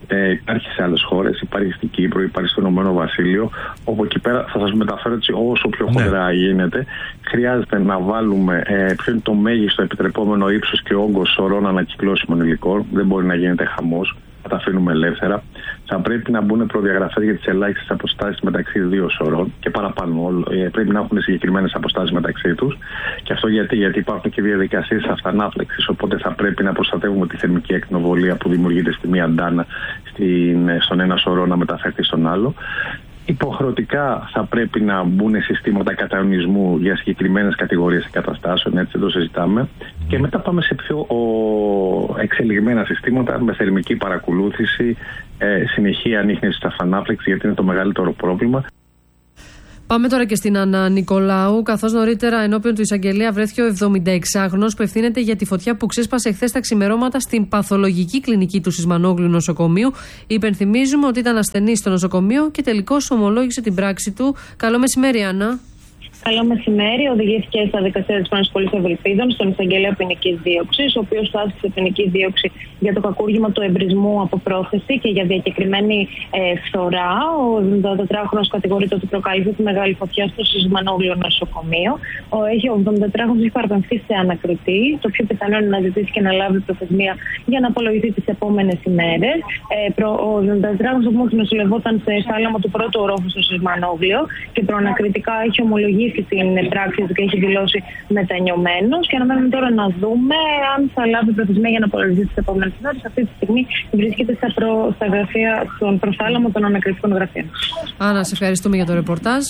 ε, υπάρχει σε άλλες χώρες, υπάρχει στην Κύπρο, υπάρχει στο Ηνωμένο Βασίλειο, όπου εκεί πέρα θα σας μεταφέρω έτσι όσο πιο χοντρά ναι. γίνεται. Χρειάζεται να βάλουμε ε, ποιο είναι το μέγιστο επιτρεπόμενο ύψος και όγκος σωρών ανακυκλώσιμων υλικών. Δεν μπορεί να γίνεται χαμός, θα τα αφήνουμε ελεύθερα. Θα πρέπει να μπουν προδιαγραφές για τις ελάχιστες αποστάσεις μεταξύ δύο σωρών και παραπάνω. Ε, πρέπει να έχουν συγκεκριμένες αποστάσεις μεταξύ τους. Και αυτό γιατί, γιατί υπάρχουν και διαδικασίες αυτανάφλεξης. Οπότε θα πρέπει να προστατεύουμε τη θερμική ακτινοβολία που δημιουργείται στη μία ντάνα στην, στον ένα σωρό να μεταφερθεί στον άλλο. Υποχρεωτικά θα πρέπει να μπουν συστήματα κατανοησμού για συγκεκριμένες κατηγορίες εγκαταστάσεων, έτσι δεν το συζητάμε. Και μετά πάμε σε πιο ο, εξελιγμένα συστήματα με θερμική παρακολούθηση, ε, συνεχή ανίχνευση στα φανάφλεξη, γιατί είναι το μεγαλύτερο πρόβλημα. Πάμε τώρα και στην Άννα Νικολάου, καθώς νωρίτερα ενώπιον του εισαγγελέα βρέθηκε ο εβδομηνταεξάχρονος που ευθύνεται για τη φωτιά που ξέσπασε χθες τα ξημερώματα στην παθολογική κλινική του Σισμανόγλου νοσοκομείου. Υπενθυμίζουμε ότι ήταν ασθενής στο νοσοκομείο και τελικώς ομολόγησε την πράξη του. Καλό μεσημέρι, Άννα. Καλό μεσημέρι. Οδηγήθηκε στα δικαστήρια της Πάνης Πόλης Ευελπίδων στον εισαγγελέα ποινικής δίωξης, ο οποίος θα άσκησε ποινική δίωξη για το κακούργημα του εμπρισμού από πρόθεση και για διακεκριμένη ε, φθορά. Ο εβδομηντατετράχρονος κατηγορείται ότι προκάλεσε τη μεγάλη φωτιά στο Σισμανόγλιο νοσοκομείο. Ο, έχει, ο εβδομηντατετράχρονος έχει παραπεμφθεί σε ανακριτή. Το πιο πιθανό είναι να ζητήσει και να λάβει προθεσμία για να απολογηθεί τις επόμενες ημέρες. Ε, προ, ο εβδομηντατετράχρονος όμως νοσηλευόταν σε θάλαμο του πρώτου ορόφου στο Σισμανόγλιο και προανακριτικά έχει ομολογήσει την πράξη του και έχει δηλώσει μετανιωμένος. Και αναμένουμε τώρα να δούμε αν θα λάβει προθεσμία για να απολογηθεί τις επόμενες ημέρες. Αυτή τη στιγμή βρίσκεται στα, προ, στα γραφεία, στον προθάλαμο των ανακριτικών γραφείων. Άννα, σε ευχαριστούμε για το ρεπορτάζ.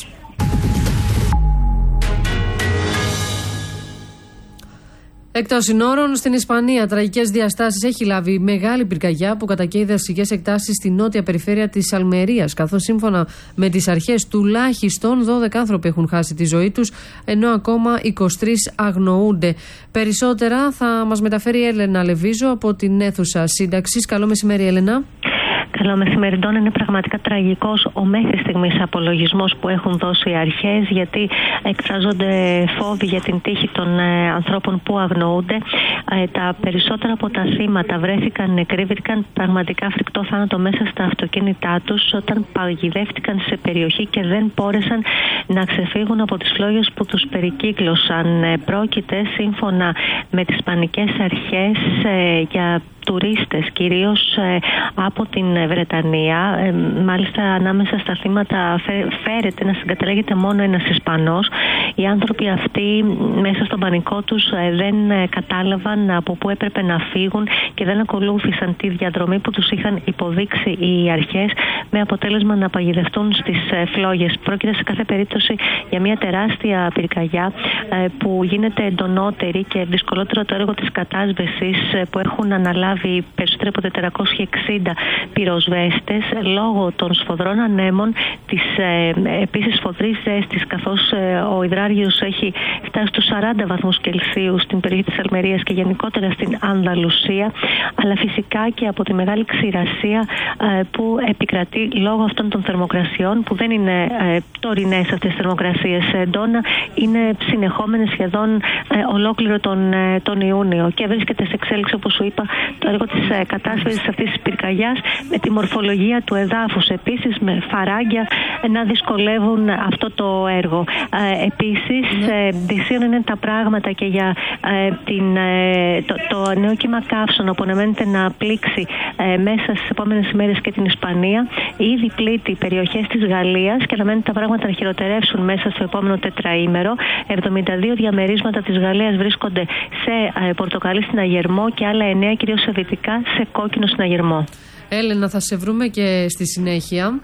Εκτός συνόρων, στην Ισπανία, τραγικές διαστάσεις έχει λάβει μεγάλη πυρκαγιά που κατακαίει δασικές εκτάσεις στη νότια περιφέρεια της Αλμερίας. Καθώς σύμφωνα με τις αρχές, τουλάχιστον δώδεκα άνθρωποι έχουν χάσει τη ζωή τους, ενώ ακόμα είκοσι τρεις αγνοούνται. Περισσότερα θα μας μεταφέρει η Έλενα Λεβίζο από την αίθουσα σύνταξης. Καλό μεσημέρι, Έλενα. Καλό μεσημέρι, Ντόν. Είναι πραγματικά τραγικός ο μέχρι στιγμής απολογισμός που έχουν δώσει οι αρχές, γιατί εκφράζονται φόβοι για την τύχη των ε, ανθρώπων που αγνοούνται. Ε, τα περισσότερα από τα θύματα βρέθηκαν νεκροί, βρήκαν πραγματικά φρικτό θάνατο μέσα στα αυτοκίνητά τους όταν παγιδεύτηκαν σε περιοχή και δεν μπόρεσαν να ξεφύγουν από τις φλόγες που τους περικύκλωσαν. Ε, πρόκειται σύμφωνα με τις ισπανικές αρχές ε, για τουρίστες, κυρίως ε, από την Βρετανία. Ε, μάλιστα ανάμεσα στα θύματα φέρεται να συγκαταλέγεται μόνο ένας Ισπανός. Οι άνθρωποι αυτοί μέσα στον πανικό τους ε, δεν ε, κατάλαβαν από πού έπρεπε να φύγουν και δεν ακολούθησαν τη διαδρομή που τους είχαν υποδείξει οι αρχές, με αποτέλεσμα να παγιδευτούν στις ε, φλόγες. Πρόκειται σε κάθε περίπτωση για μια τεράστια πυρκαγιά ε, που γίνεται εντονότερη και δυσκολότερο το έργο της κατάσβεσης ε, που έχουν αναλάβει περισσότερο από τετρακόσιοι εξήντα πυροσβέστες λόγω των σφοδρών ανέμων, της ε, επίσης σφοδρής ζέστης, καθώς ε, ο υδράργυρος έχει φτάσει στους σαράντα βαθμούς Κελσίου στην περιοχή της Αλμερίας και γενικότερα στην Ανδαλουσία, αλλά φυσικά και από τη μεγάλη ξηρασία ε, που επικρατεί λόγω αυτών των θερμοκρασιών, που δεν είναι ε, τωρινές αυτές τις θερμοκρασίες, ε, Ντόνα, είναι συνεχόμενες σχεδόν ε, ολόκληρο τον, ε, τον Ιούνιο και βρίσκεται σε εξέλιξη, όπως σου είπα, το έργο της ε, κατάσβεσης αυτής της πυρκαγιάς, με τη μορφολογία του εδάφους επίσης, με φαράγγια ε, να δυσκολεύουν αυτό το έργο. Ε, επίσης, ε, δυσίων είναι τα πράγματα και για ε, την, ε, το, το νέο κύμα καύσων που αναμένεται να πλήξει ε, μέσα στις επόμενες ημέρες και την Ισπανία. Ήδη πλήττει περιοχές της Γαλλίας και αναμένεται τα πράγματα να χειροτερεύσουν μέσα στο επόμενο τετραήμερο. εβδομήντα δύο διαμερίσματα της Γαλλίας βρίσκονται σε ε, πορτοκαλί συναγερμό και άλλα εννέα κυρίως σε δυτικά σε κόκκινο συναγερμό. Έλενα, θα σε βρούμε και στη συνέχεια.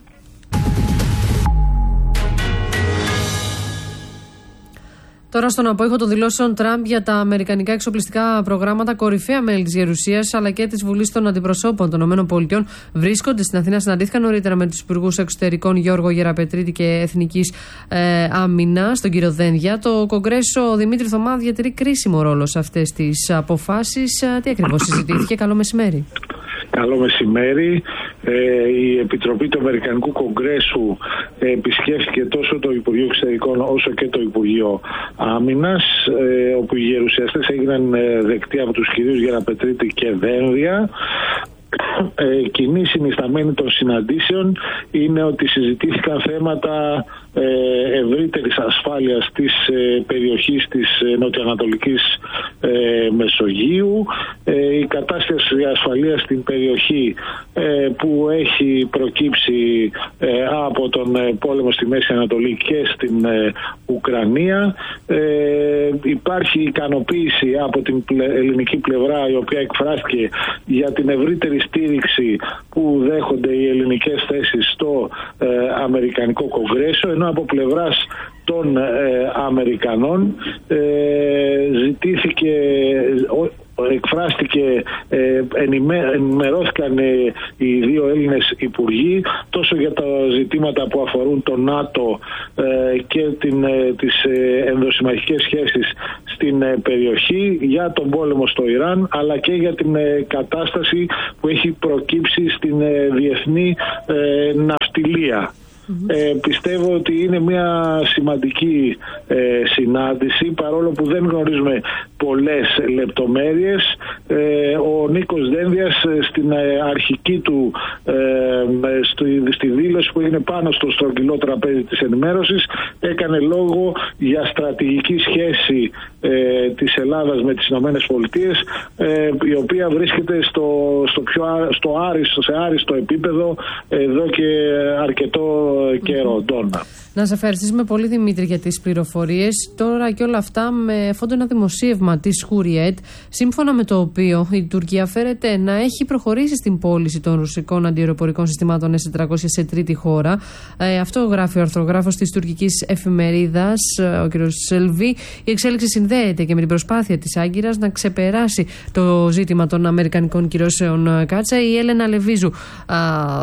Τώρα, στον απόϊχο των δηλώσεων Τραμπ για τα αμερικανικά εξοπλιστικά προγράμματα, κορυφαία μέλη της Γερουσίας αλλά και της Βουλής των Αντιπροσώπων των ΗΠΑ βρίσκονται στην Αθήνα. Συναντήθηκαν νωρίτερα με τους υπουργούς εξωτερικών Γιώργο Γεραπετρίτη και Εθνικής ε, Άμυνας, τον κύριο Δένδια. Το Κογκρέσο Δημήτρη Θωμά διατηρεί κρίσιμο ρόλο σε αυτές τις αποφάσεις. Ε, τι ακριβώς συζητήθηκε? Καλό μεσημέρι. Καλό μεσημέρι. Ε, η Επιτροπή του Αμερικανικού Κογκρέσου ε, επισκέφθηκε τόσο το Υπουργείο Εξωτερικών όσο και το Υπουργείο Άμυνας, ε, όπου οι γερουσιαστές έγιναν ε, δεκτοί από τους κυρίους Γεραπετρίτη και Δένδια. ε, κοινή συνισταμένη των συναντήσεων είναι ότι συζητήθηκαν θέματα ε, ευρύτερης ασφάλειας της ε, περιοχής της ε, νοτιοανατολικής ε, Μεσογείου, ε, η κατάσταση ασφαλείας στην περιοχή ε, που έχει προκύψει ε, από τον ε, πόλεμο στη Μέση Ανατολή και στην ε, Ουκρανία. Ε, υπάρχει ικανοποίηση από την ελληνική πλευρά, η οποία εκφράστηκε για την ευρύτερη στήριξη που δέχονται οι ελληνικές θέσεις στο ε, Αμερικανικό Κογκρέσο, ενώ από πλευράς των ε, Αμερικανών ε, ζητήθηκε, εκφράστηκε, ε, ενημερώθηκαν ε, οι δύο Έλληνες υπουργοί τόσο για τα ζητήματα που αφορούν το ΝΑΤΟ ε, και την, ε, τις ε, ενδοσυμμαχικές σχέσεις στην ε, περιοχή, για τον πόλεμο στο Ιράν, αλλά και για την ε, κατάσταση που έχει προκύψει στην ε, διεθνή ε, ναυτιλία. Mm-hmm. Ε, πιστεύω ότι είναι μια σημαντική ε, συνάντηση, παρόλο που δεν γνωρίζουμε πολλές λεπτομέρειες. Ε, ο Νίκος Δένδιας ε, στην ε, αρχική του ε, στη, στη δήλωση που έγινε πάνω στο στρογγυλό τραπέζι της ενημέρωσης έκανε λόγο για στρατηγική σχέση ε, της Ελλάδας με τις Ηνωμένες Πολιτείες, ε, η οποία βρίσκεται στο, στο, πιο, στο άριστο, σε άριστο επίπεδο εδώ και αρκετό καιρό. Ντόνα. Να σε ευχαριστήσουμε πολύ, Δημήτρη, για τις πληροφορίες. Τώρα και όλα αυτά με φόντο ένα δημοσίευμα της Χουριέτ, σύμφωνα με το οποίο η Τουρκία φέρεται να έχει προχωρήσει στην πώληση των ρωσικών αντιαεροπορικών συστημάτων ες τετρακόσια σε τρίτη χώρα. Ε, αυτό γράφει ο αρθρογράφος της τουρκικής εφημερίδας, ο κ. Σελβί. Η εξέλιξη συνδέεται και με την προσπάθεια της Άγκυρας να ξεπεράσει το ζήτημα των αμερικανικών κυρώσεων Κάτσα. Η Έλενα Λεβίζου α,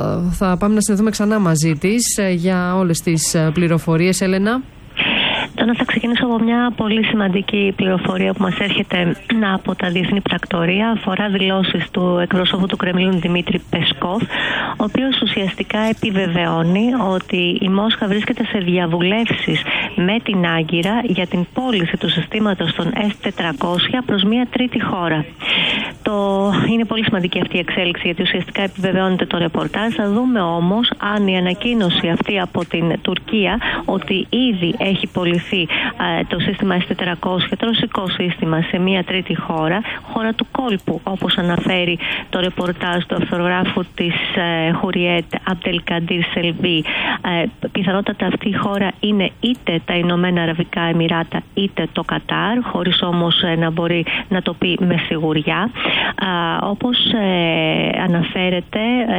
θα πάμε να συνδεθούμε ξανά μαζί της για όλες τις πληροφορίες. Πληροφορίες, Έλενα. Τώρα θα ξεκινήσω από μια πολύ σημαντική πληροφορία που μας έρχεται από τα διεθνή πρακτορία. Αφορά δηλώσεις του εκπροσώπου του Κρεμλίνου Δημήτρη Πεσκόφ, ο οποίος ουσιαστικά επιβεβαιώνει ότι η Μόσχα βρίσκεται σε διαβουλεύσεις με την Άγκυρα για την πώληση του συστήματος των ες τετρακόσια προς μια τρίτη χώρα. Το... Είναι πολύ σημαντική αυτή η εξέλιξη, γιατί ουσιαστικά επιβεβαιώνεται το ρεπορτάζ. Θα δούμε όμως αν η ανακοίνωση αυτή από την Τουρκία ότι ήδη έχει πωληθεί το σύστημα ες τετρακόσια, το ρωσικό σύστημα, σε μια τρίτη χώρα, χώρα του κόλπου, όπως αναφέρει το ρεπορτάζ του αυθρογράφου της Χουριέτ, Αμπτελκαντήρ Σελβί. Πιθανότατα αυτή η χώρα είναι είτε τα Ηνωμένα Αραβικά Εμιράτα είτε το Κατάρ, χωρίς όμως να μπορεί να το πει με σιγουριά. Όπως αναφέρεται,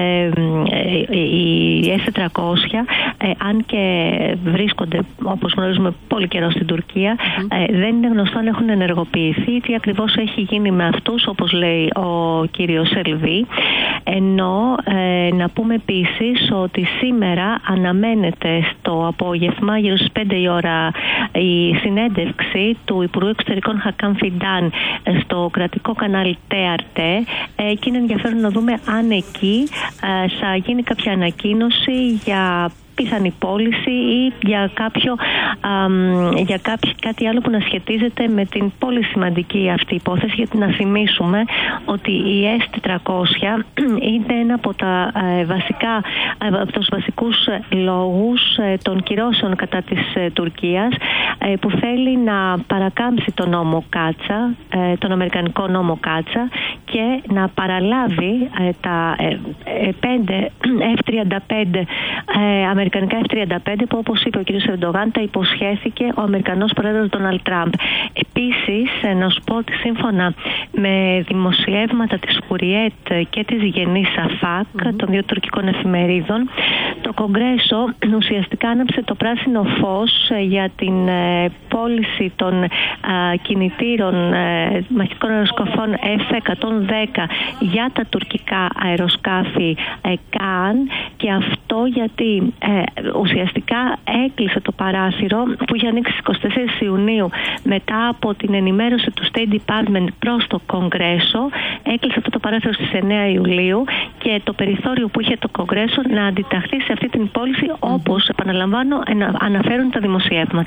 οι ες τετρακόσια, αν και βρίσκονται, όπως γνωρίζουμε, πολύ καιρό στην Τουρκία, mm-hmm. ε, δεν είναι γνωστό αν έχουν ενεργοποιηθεί, τι ακριβώς έχει γίνει με αυτούς, όπως λέει ο κύριος Σελβί. Ενώ ε, να πούμε επίσης ότι σήμερα αναμένεται στο απόγευμα, γύρω στις πέντε η ώρα, η συνέντευξη του Υπουργού Εξωτερικών Χακάν Φιντάν στο κρατικό κανάλι Τ Αρ Τ, ε, και είναι ενδιαφέρον να δούμε αν εκεί ε, θα γίνει κάποια ανακοίνωση για πιθανή πώληση ή για, κάποιο, α, για κάποιο, κάτι άλλο που να σχετίζεται με την πολύ σημαντική αυτή υπόθεση, γιατί να θυμίσουμε ότι η ες τετρακόσια είναι ένα από, τα, ε, βασικά, ε, από τους βασικούς λόγους ε, των κυρώσεων κατά της ε, Τουρκίας, ε, που θέλει να παρακάμψει τον νόμο Κάτσα, ε, τον Αμερικανικό νόμο Κάτσα, και να παραλάβει ε, τα ε, ε, πέντε εφ τριάντα πέντε ε, Αμερικανικά εφ τριάντα πέντε που, όπως είπε ο κ. Ερντογάν, τα υποσχέθηκε ο Αμερικανός πρόεδρος Ντόναλντ Τραμπ. Επίσης, να σου πω ότι σύμφωνα με δημοσιεύματα της Χουριέτ και της Γενής Σαφάκ, mm-hmm. των δύο τουρκικών εφημερίδων, το Κογκρέσο ουσιαστικά άναψε το πράσινο φως για την ε, πώληση των ε, κινητήρων ε, μαχητικών αεροσκαφών εφ εκατόν δέκα για τα τουρκικά αεροσκάφη ε, Καν, και αυτό γιατί ε, ουσιαστικά έκλεισε το παράθυρο που είχε ανοίξει στις είκοσι τέσσερις Ιουνίου μετά από την ενημέρωση του State Department προς το Κογκρέσο. Έκλεισε αυτό το παράθυρο στις εννέα Ιουλίου, και το περιθώριο που είχε το Κογκρέσο να αντιταχθεί σε αυτή την πώληση, όπως, επαναλαμβάνω, αναφέρουν τα δημοσιεύματα.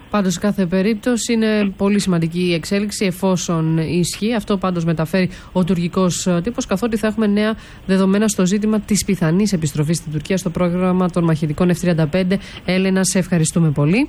Πάντως, σε κάθε περίπτωση είναι πολύ σημαντική η εξέλιξη εφόσον ισχύει. Αυτό πάντως μεταφέρει ο τουρκικός τύπος, καθότι θα έχουμε νέα δεδομένα στο ζήτημα της πιθανής επιστροφής στην Τουρκία στο πρόγραμμα των μαχητικών εφ τριάντα πέντε. Έλενα, σε ευχαριστούμε πολύ.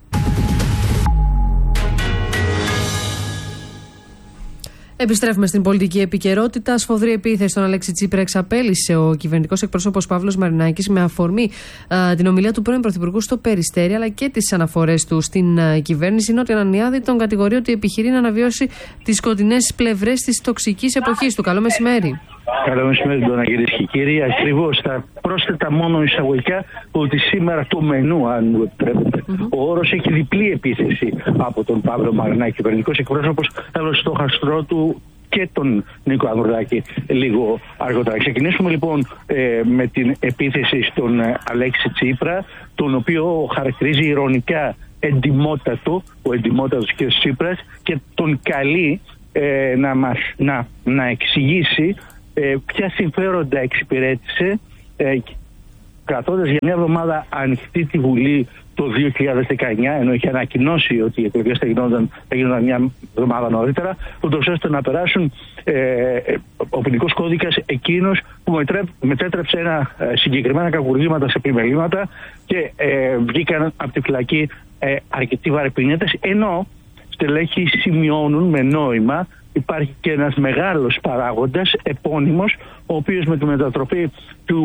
Επιστρέφουμε στην πολιτική επικαιρότητα. Σφοδρή επίθεση στον Αλέξη Τσίπρα εξαπέλυσε ο κυβερνητικός εκπρόσωπος Παύλος Μαρινάκης με αφορμή α, την ομιλία του πρώην Πρωθυπουργού στο Περιστέρι, αλλά και τις αναφορές του στην α, κυβέρνηση. Η Νότια Ανανιάδη τον κατηγορεί ότι επιχειρεί να αναβιώσει τις σκοτεινές πλευρές της τοξικής εποχής του. Καλό μεσημέρι. Καλό μεσημέρι, Ντόνα, κυρίες και κύριοι. Ακριβώς, θα πρόσθετα μόνο εισαγωγικά ότι σήμερα το μενού, αν μου επιτρέπετε, mm-hmm. ο όρος έχει διπλή επίθεση από τον Παύλο Μαρινάκη, κυβερνητικός εκπρόσωπος, αλλά στο χαστρό του και τον Νίκο Ανδρουλάκη λίγο αργότερα. Ξεκινήσουμε λοιπόν ε, με την επίθεση στον ε, Αλέξη Τσίπρα, τον οποίο χαρακτηρίζει ειρωνικά εντιμότατο, ο εντιμότατος κ. Τσίπρας, και τον καλεί ε, να, μας, να, να εξηγήσει ε, ποια συμφέροντα εξυπηρέτησε ε, κρατώντας για μια εβδομάδα ανοιχτή τη Βουλή το δύο χιλιάδες δεκαεννιά, ενώ είχε ανακοινώσει ότι οι εκλογές θα γινόταν, θα γινόταν μια εβδομάδα νωρίτερα, ούτως ώστε να περάσουν ε, ο ποινικός κώδικας εκείνος που μετέτρεψε ένα, ε, συγκεκριμένα κακουργήματα σε επιμελήματα και ε, βγήκαν από τη φυλακή ε, αρκετοί βαρεπινέτες, ενώ στελέχοι σημειώνουν με νόημα. Υπάρχει και ένας μεγάλος παράγοντας, επώνυμος, ο οποίος με τη μετατροπή του,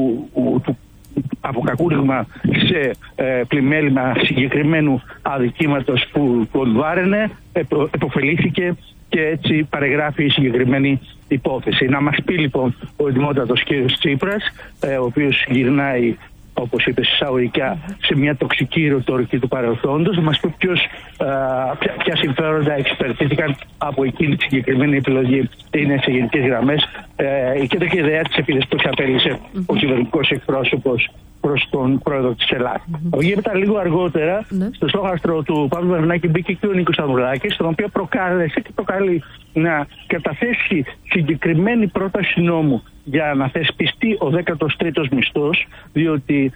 του από κακούργημα σε ε, πλημέλημα συγκεκριμένου αδικήματος που τον βάραινε, επο, εποφελήθηκε και έτσι παρεγράφει η συγκεκριμένη υπόθεση. Να μας πει λοιπόν ο εντιμότατος κ. Τσίπρας, ε, ο οποίος γυρνάει, όπως είπε εισαγωγικά, σε μια τοξική ρητορική του παρελθόντος, να μας πει ποιος, α, ποια, ποια συμφέροντα εξυπηρετήθηκαν από εκείνη τη συγκεκριμένη επιλογή. Είναι σε γενικές γραμμές ε, η κεντρική ιδέα της επίθεσης που εξαπέλυσε mm-hmm. ο κυβερνητικός εκπρόσωπος προς τον πρόεδρο της Ελλάδα. Mm-hmm. Γίνεται λίγο αργότερα, mm-hmm. στο στόχαστρο του Παύλου Μαρινάκη μπήκε και ο Νίκος Ανδρουλάκης, τον οποίο προκάλεσε και προκαλεί να καταθέσει συγκεκριμένη πρόταση νόμου για να θεσπιστεί ο δέκατος τρίτος μισθός, διότι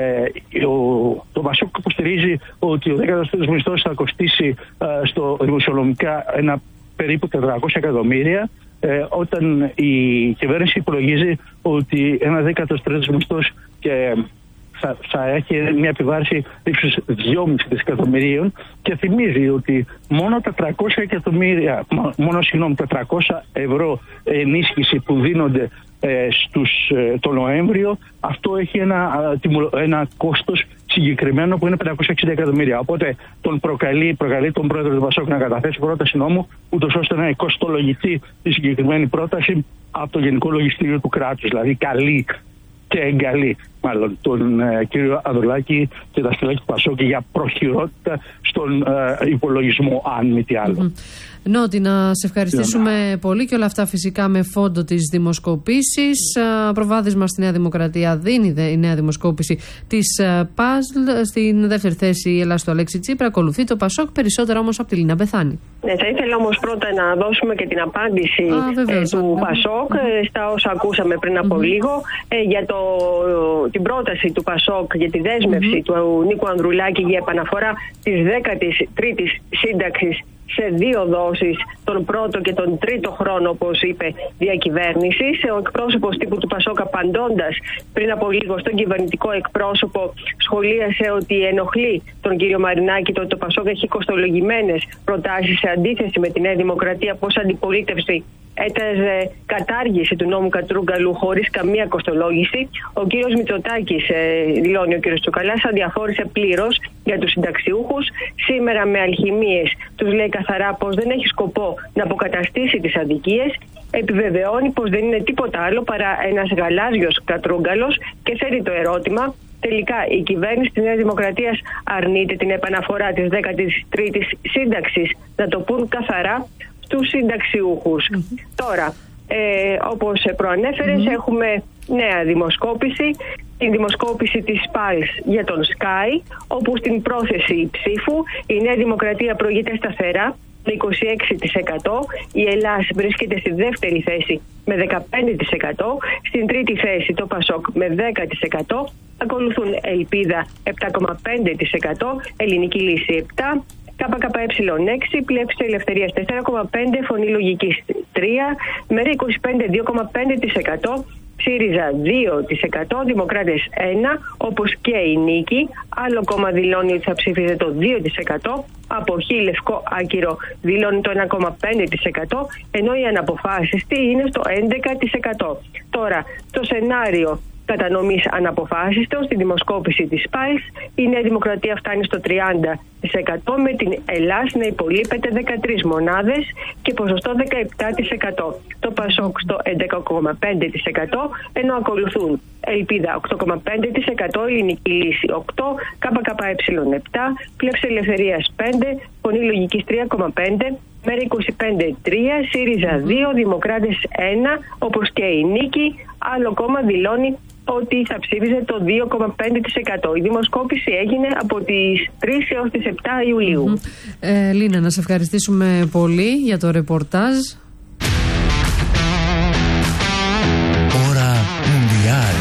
ε, ο, το Πασόκ υποστηρίζει ότι ο δέκατος τρίτος μισθός θα κοστίσει ε, στο δημοσιονομικά ένα περίπου τετρακόσια εκατομμύρια, ε, όταν η κυβέρνηση υπολογίζει ότι ένα δέκατος τρίτος μισθός και θα, θα έχει μια επιβάρηση ύψους δυόμισι δισεκατομμυρίων, και θυμίζει ότι μόνο τα τριακόσια εκατομμύρια, μόνο συγγνώμη, τα τριακόσια ευρώ ενίσχυση που δίνονται ε, στους, ε, το Νοέμβριο, αυτό έχει ένα, ένα κόστος συγκεκριμένο που είναι πεντακόσια εξήντα εκατομμύρια. Οπότε τον προκαλεί, προκαλεί τον πρόεδρο του Πασόκ να καταθέσει πρόταση νόμου, ούτως ώστε να κοστολογηθεί η συγκεκριμένη πρόταση από το Γενικό Λογιστήριο του κράτους. Δηλαδή καλεί και εγκαλεί μάλλον τον ε, κύριο Ανδρουλάκη και τα στελέχη του Πασόκ για προχειρότητα στον ε, υπολογισμό, αν μη τι άλλο. Mm-hmm. Νότι, να σε ευχαριστήσουμε yeah. πολύ, και όλα αυτά φυσικά με φόντο τις δημοσκοπήσεις. Προβάδισμα στη Νέα Δημοκρατία δίνει η νέα δημοσκόπηση της ΠΑΣΛ. Στην δεύτερη θέση η Ελλάδα του Αλέξη Τσίπρα, ακολουθεί το Πασόκ, περισσότερα όμως από τη Λίνα Μπεθάνη. Ναι, θα ήθελα όμως πρώτα να δώσουμε και την απάντηση Α, βεβαίως, ε, του ναι. Πασόκ mm-hmm. στα όσα ακούσαμε πριν από mm-hmm. λίγο ε, για το, την πρόταση του Πασόκ για τη δέσμευση mm-hmm. του Νίκου Ανδρουλάκη για επαναφορά της δέκατης τρίτης σύνταξης σε δύο δόσεις, τον πρώτο και τον τρίτο χρόνο, όπως είπε, διακυβέρνησης. Ο εκπρόσωπος τύπου του Πασόκ, απαντώντας πριν από λίγο στον κυβερνητικό εκπρόσωπο, σχολίασε ότι ενοχλεί τον κύριο Μαρινάκη το ότι το Πασόκ έχει κοστολογημένες προτάσεις σε αντίθεση με τη Νέα Δημοκρατία, πως αντιπολίτευση έταζε κατάργηση του νόμου Κατρούγκαλου χωρίς καμία κοστολόγηση. Ο κύριος Μητσοτάκης, ε, δηλώνει ο κύριος Τσουκαλάς, αδιαφόρησε πλήρως για τους συνταξιούχους. Σήμερα με αλχημίες τους λέει καθαρά πως δεν έχει σκοπό να αποκαταστήσει τις αδικίες. Επιβεβαιώνει πως δεν είναι τίποτα άλλο παρά ένας γαλάζιος Κατρούγκαλος και θέτει το ερώτημα: τελικά η κυβέρνηση της Νέας Δημοκρατίας αρνείται την επαναφορά της δέκατης τρίτης σύνταξης? Να το πούν καθαρά στους συνταξιούχους. Mm-hmm. Τώρα, ε, όπως προανέφερες, mm-hmm. έχουμε νέα δημοσκόπηση, την δημοσκόπηση της ΠΑΛΣ για τον Sky, όπου στην πρόθεση ψήφου η Νέα Δημοκρατία προηγείται σταθερά με είκοσι έξι τοις εκατό. Η Ελλάς βρίσκεται στη δεύτερη θέση με δεκαπέντε τοις εκατό. Στην τρίτη θέση το Πασόκ με δέκα τοις εκατό. Ακολουθούν Ελπίδα επτά κόμμα πέντε τοις εκατό. Ελληνική Λύση επτά τοις εκατό. ΚΚΕ έξι, Πλεύση Ελευθερίας τέσσερα κόμμα πέντε τοις εκατό, Φωνή Λογικής τρία τοις εκατό, ΜΕΡΑ είκοσι πέντε δύο κόμμα πέντε τοις εκατό, ΣΥΡΙΖΑ δύο τοις εκατό, Δημοκράτες ένα τοις εκατό, όπως και η Νίκη. Άλλο κόμμα δηλώνει ότι θα ψηφίζει το δύο τοις εκατό, Αποχή Λευκό Άκυρο δηλώνει το ένα κόμμα πέντε τοις εκατό, ενώ η αναποφάσιστη είναι στο έντεκα τοις εκατό. Τώρα, το σενάριο κατανομής αναποφάσιστο στη δημοσκόπηση της ΠΑΛΣ, η Νέα Δημοκρατία φτάνει στο τριάντα τοις εκατό, με την Ελλάς να υπολείπεται δεκατρείς μονάδες και ποσοστό δεκαεπτά τοις εκατό. Το Πασόκ στο έντεκα κόμμα πέντε τοις εκατό, ενώ ακολουθούν Ελπίδα οκτώ κόμμα πέντε τοις εκατό, Ελληνική Λύση οκτώ τοις εκατό, ΚΚΕ επτά τοις εκατό, Πλεύση Ελευθερίας πέντε τοις εκατό, Φωνή Λογικής τρία κόμμα πέντε τοις εκατό, ΜΕΡΑ είκοσι πέντε τρία τοις εκατό, ΣΥΡΙΖΑ δύο τοις εκατό, Δημοκράτες ένα τοις εκατό, όπως και η Νίκη. Άλλο κόμμα δηλώνει ότι θα ψήφιζε το δύο κόμμα πέντε τοις εκατό. Η δημοσκόπηση έγινε από τις τρεις έως τις επτά Ιουλίου. Mm-hmm. Ε, Λίνα, να σε ευχαριστήσουμε πολύ για το ρεπορτάζ. Ώρα Μουντιάλ.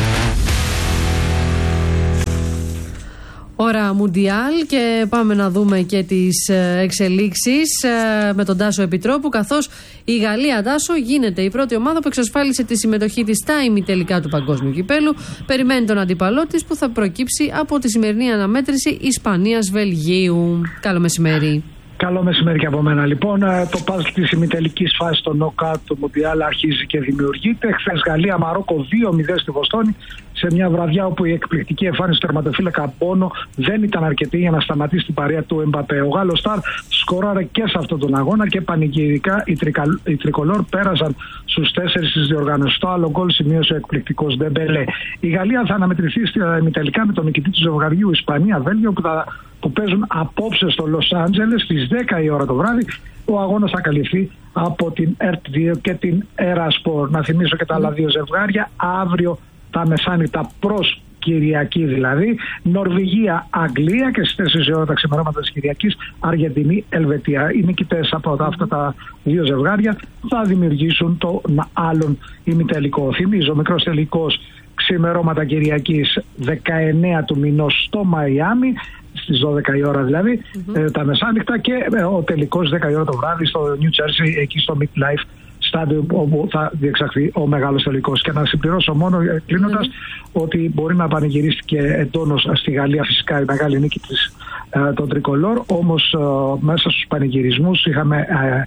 Ώρα Μουντιάλ και πάμε να δούμε και τις εξελίξεις με τον Τάσο Επιτρόπου, καθώς η Γαλλία, Τάσο, γίνεται η πρώτη ομάδα που εξασφάλισε τη συμμετοχή της στα ημιτελικά του Παγκόσμιου Κυπέλλου. Περιμένει τον αντίπαλό της που θα προκύψει από τη σημερινή αναμέτρηση Ισπανίας-Βελγίου. Καλό μεσημέρι. Καλό μεσημέρι και από μένα. Λοιπόν, το παζλ της ημιτελικής φάσης στο νοκάουτ του Μουντιάλ αρχίζει και δημιουργείται. Χθες Γαλλία-Μαρόκο δύο μηδέν στη Βοστόνη, σε μια βραδιά όπου η εκπληκτική εμφάνιση του τερματοφύλακα Μπόνο δεν ήταν αρκετή για να σταματήσει την παρέα του Εμπαπέ. Ο Γάλλος Σταρ σκοράρε και σε αυτόν τον αγώνα και πανηγυρικά οι, τρικα... οι τρικολόρ πέρασαν στους τέσσερις της διοργάνωσης. Το άλλο γκολ σημείωσε ο εκπληκτικός Ντεμπελέ. Η Γαλλία θα αναμετρηθεί στα ημιτελικά με τον νικητή του ζευγαριού Ισπανία-Βέλγιο που, θα... που παίζουν απόψε στο Λος Άντζελες στις δέκα η ώρα το βράδυ. Ο αγώνας θα καλυφθεί από την ΕΡΤ δύο και την Ερασπορ. Να θυμίσω και τα άλλα δύο ζευγάρια αύριο τα μεσάνυχτα προς Κυριακή, δηλαδή Νορβηγία-Αγγλία, και στις τέσσερις η ώρα τα ξημερώματα της Κυριακής Αργεντινή-Ελβετία. Οι νικητές από αυτά τα δύο ζευγάρια θα δημιουργήσουν το άλλον ημιτελικό. Θυμίζω, μικρός τελικός ξημερώματα Κυριακής δεκαεννέα του μηνός στο Μαϊάμι, στις δώδεκα η ώρα δηλαδή, mm-hmm. ε, τα μεσάνυχτα, και ε, ο τελικός δέκα η ώρα το βράδυ στο New Jersey, εκεί στο MetLife Stadium, όπου θα διεξαχθεί ο μεγάλος τελικός. Και να συμπληρώσω μόνο κλείνοντας mm-hmm. ότι μπορεί να πανηγυρίστηκε εντόνως στη Γαλλία φυσικά η μεγάλη νίκη της, ε, των τρικολόρ, όμως ε, μέσα στους πανηγυρισμούς είχαμε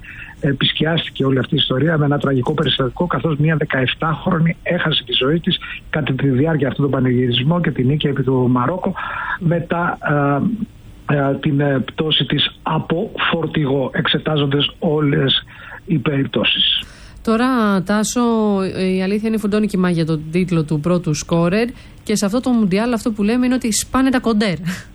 ε, επισκιάστηκε όλη αυτή η ιστορία με ένα τραγικό περιστατικό, καθώς μια δεκαεπτάχρονη έχασε τη ζωή της κατά τη διάρκεια αυτού του πανηγυρισμού και τη νίκη επί του Μαρόκο μετά ε, ε, την ε, πτώση της από φορτηγό. Εξετάζονται όλες οι περιπτώσεις. Τώρα, Τάσο, η αλήθεια είναι φουντώνει και μάγια τον τίτλο του πρώτου σκόρερ, και σε αυτό το Μουντιάλ αυτό που λέμε είναι ότι σπάνε τα κοντέρ.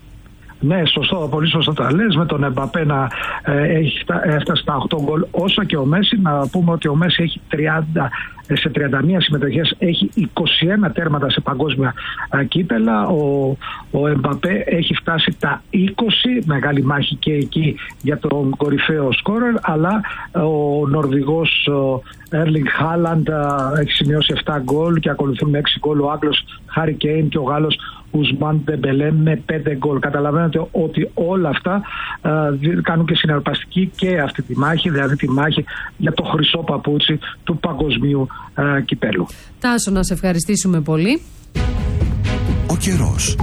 Ναι, σωστό, πολύ σωστό τα λες. Με τον Εμπαπέ να ε, έχει έφτασε στα οκτώ γκολ, όσο και ο Μέση. Να πούμε ότι ο Μέση έχει τριάντα, σε τριάντα μία συμμετοχές έχει είκοσι ένα τέρματα σε παγκόσμια ε, κύπελα. Ο, ο Εμπαπέ έχει φτάσει τα είκοσι, μεγάλη μάχη και εκεί για τον κορυφαίο σκόρερ, αλλά ε, ο Νορβηγός Έρλινγκ Χάλαντ έχει σημειώσει επτά γκολ και ακολουθούν με έξι γκολ ο Άγγλος Χάρι Κέιν και ο Γάλλος Ουσμάν Ντεμπελέ με πέντε γκολ. Καταλαβαίνετε ότι όλα αυτά ε, κάνουν και συναρπαστική και αυτή τη μάχη, δηλαδή τη μάχη για το χρυσό παπούτσι του παγκοσμίου ε, κυπέλου. Τάσο, να σε ευχαριστήσουμε πολύ. Ο καιρός.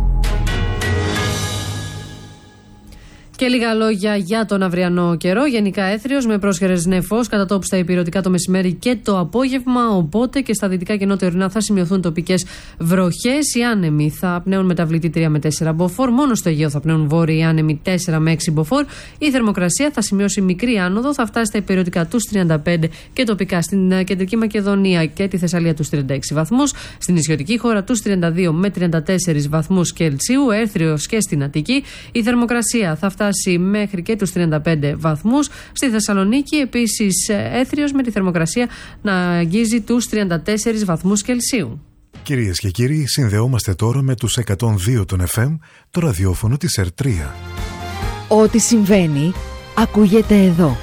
Και λίγα λόγια για τον αυριανό καιρό. Γενικά έθριος με πρόσχερες νεφός κατά τόπου στα υπηρετικά το μεσημέρι και το απόγευμα. Οπότε και στα δυτικά και νότια ορεινά θα σημειωθούν τοπικές βροχές. Οι άνεμοι θα πνέουν μεταβλητή τρία με τέσσερα μποφόρ. Μόνο στο Αιγαίο θα πνέουν βόρειοι άνεμοι τέσσερα με έξι μποφόρ. Η θερμοκρασία θα σημειώσει μικρή άνοδο. Θα φτάσει στα υπηρετικά τους τριάντα πέντε και τοπικά στην Κεντρική Μακεδονία και τη Θεσσαλία τους τριάντα έξι βαθμούς. Στην νησιωτική χώρα τους τριάντα δύο με τριάντα τέσσερα βαθμούς Κελσίου. Έθριος και στην Αττική. Η θερμοκρασία θα φτάσει μέχρι και τους τριάντα πέντε βαθμούς. Στη Θεσσαλονίκη επίσης έθριος με τη θερμοκρασία να αγγίζει τους τριάντα τέσσερα βαθμούς Κελσίου. Κυρίες και κύριοι, συνδεόμαστε τώρα με τους εκατόν δύο των εφ εμ, το ραδιόφωνο της ΕΡΤ τρία. Ό,τι συμβαίνει ακούγεται εδώ.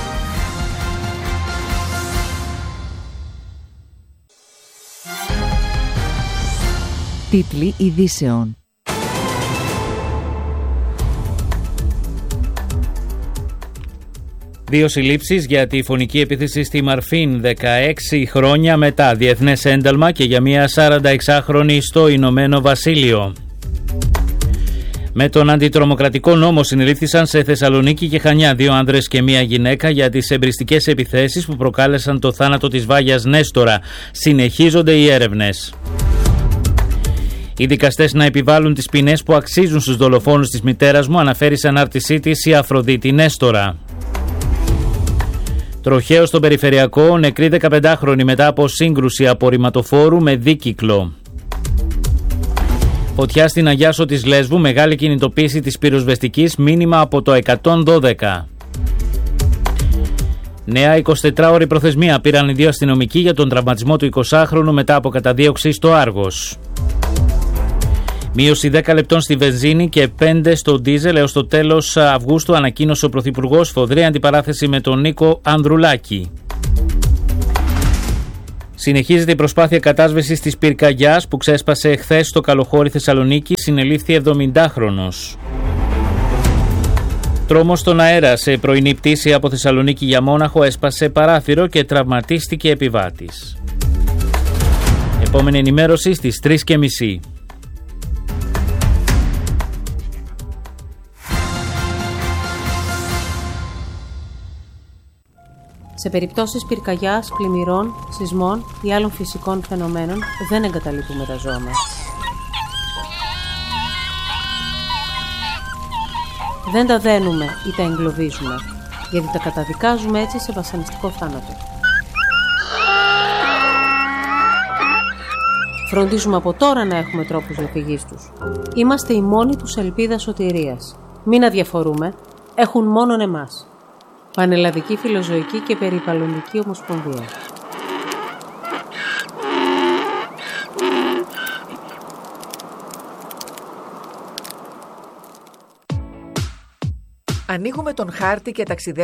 Τίτλοι ειδήσεων. Δύο συλλήψεις για τη φωνική επίθεση στη Μαρφίν δεκαέξι χρόνια μετά διεθνές ένταλμα και για μια σαρανταεξάχρονη στο Ηνωμένο Βασίλειο. Με τον αντιτρομοκρατικό νόμο συνελήφθησαν σε Θεσσαλονίκη και Χανιά δύο άνδρες και μία γυναίκα για τις εμπριστικές επιθέσεις που προκάλεσαν το θάνατο της Βάγιας Νέστορα. Συνεχίζονται οι έρευνες. Οι δικαστές να επιβάλλουν τις ποινές που αξίζουν στους δολοφόνους της μητέρας μου, αναφέρει σε ανάρτησή της η Αφροδίτη Νέστορα. Τροχαίο στον Περιφερειακό, νεκρή δεκαπεντάχρονη μετά από σύγκρουση απορριμματοφόρου με δίκυκλο. Φωτιά στην Αγιάσο της Λέσβου, μεγάλη κινητοποίηση της πυροσβεστικής, μήνυμα από το εκατόν δώδεκα. Νέα εικοσιτετράωρη προθεσμία πήραν οι δύο αστυνομικοί για τον τραυματισμό του εικοσάχρονου μετά από καταδίωξη στο Άργος. Μείωση δέκα λεπτών στη βενζίνη και πέντε στο ντίζελ έως το τέλος Αυγούστου, ανακοίνωσε ο Πρωθυπουργός, σφοδρή αντιπαράθεση με τον Νίκο Ανδρουλάκη. Συνεχίζεται η προσπάθεια κατάσβεσης της πυρκαγιάς που ξέσπασε εχθές στο Καλοχώρι Θεσσαλονίκη, συνελήφθη εβδομηντάχρονος. Τρόμος στον αέρα, σε πρωινή πτήση από Θεσσαλονίκη για Μόναχο έσπασε παράθυρο και τραυματίστηκε επιβάτης. Επόμενη ενημέρωση στις τρεις και μισή. Σε περιπτώσεις πυρκαγιάς, πλημμυρών, σεισμών ή άλλων φυσικών φαινομένων δεν εγκαταλείπουμε τα ζώα μας. Δεν τα δένουμε ή τα εγκλωβίζουμε, γιατί τα καταδικάζουμε έτσι σε βασανιστικό θάνατο. Φροντίζουμε από τώρα να έχουμε τρόπους διαφυγής τους. Είμαστε η μόνη τους ελπίδα σωτηρίας. Μην αδιαφορούμε, έχουν μόνον εμάς. Πανελλαδική Φιλοζωική και Περιβαλλοντική Ομοσπονδία. Ανοίγουμε τον χάρτη και ταξιδεύουμε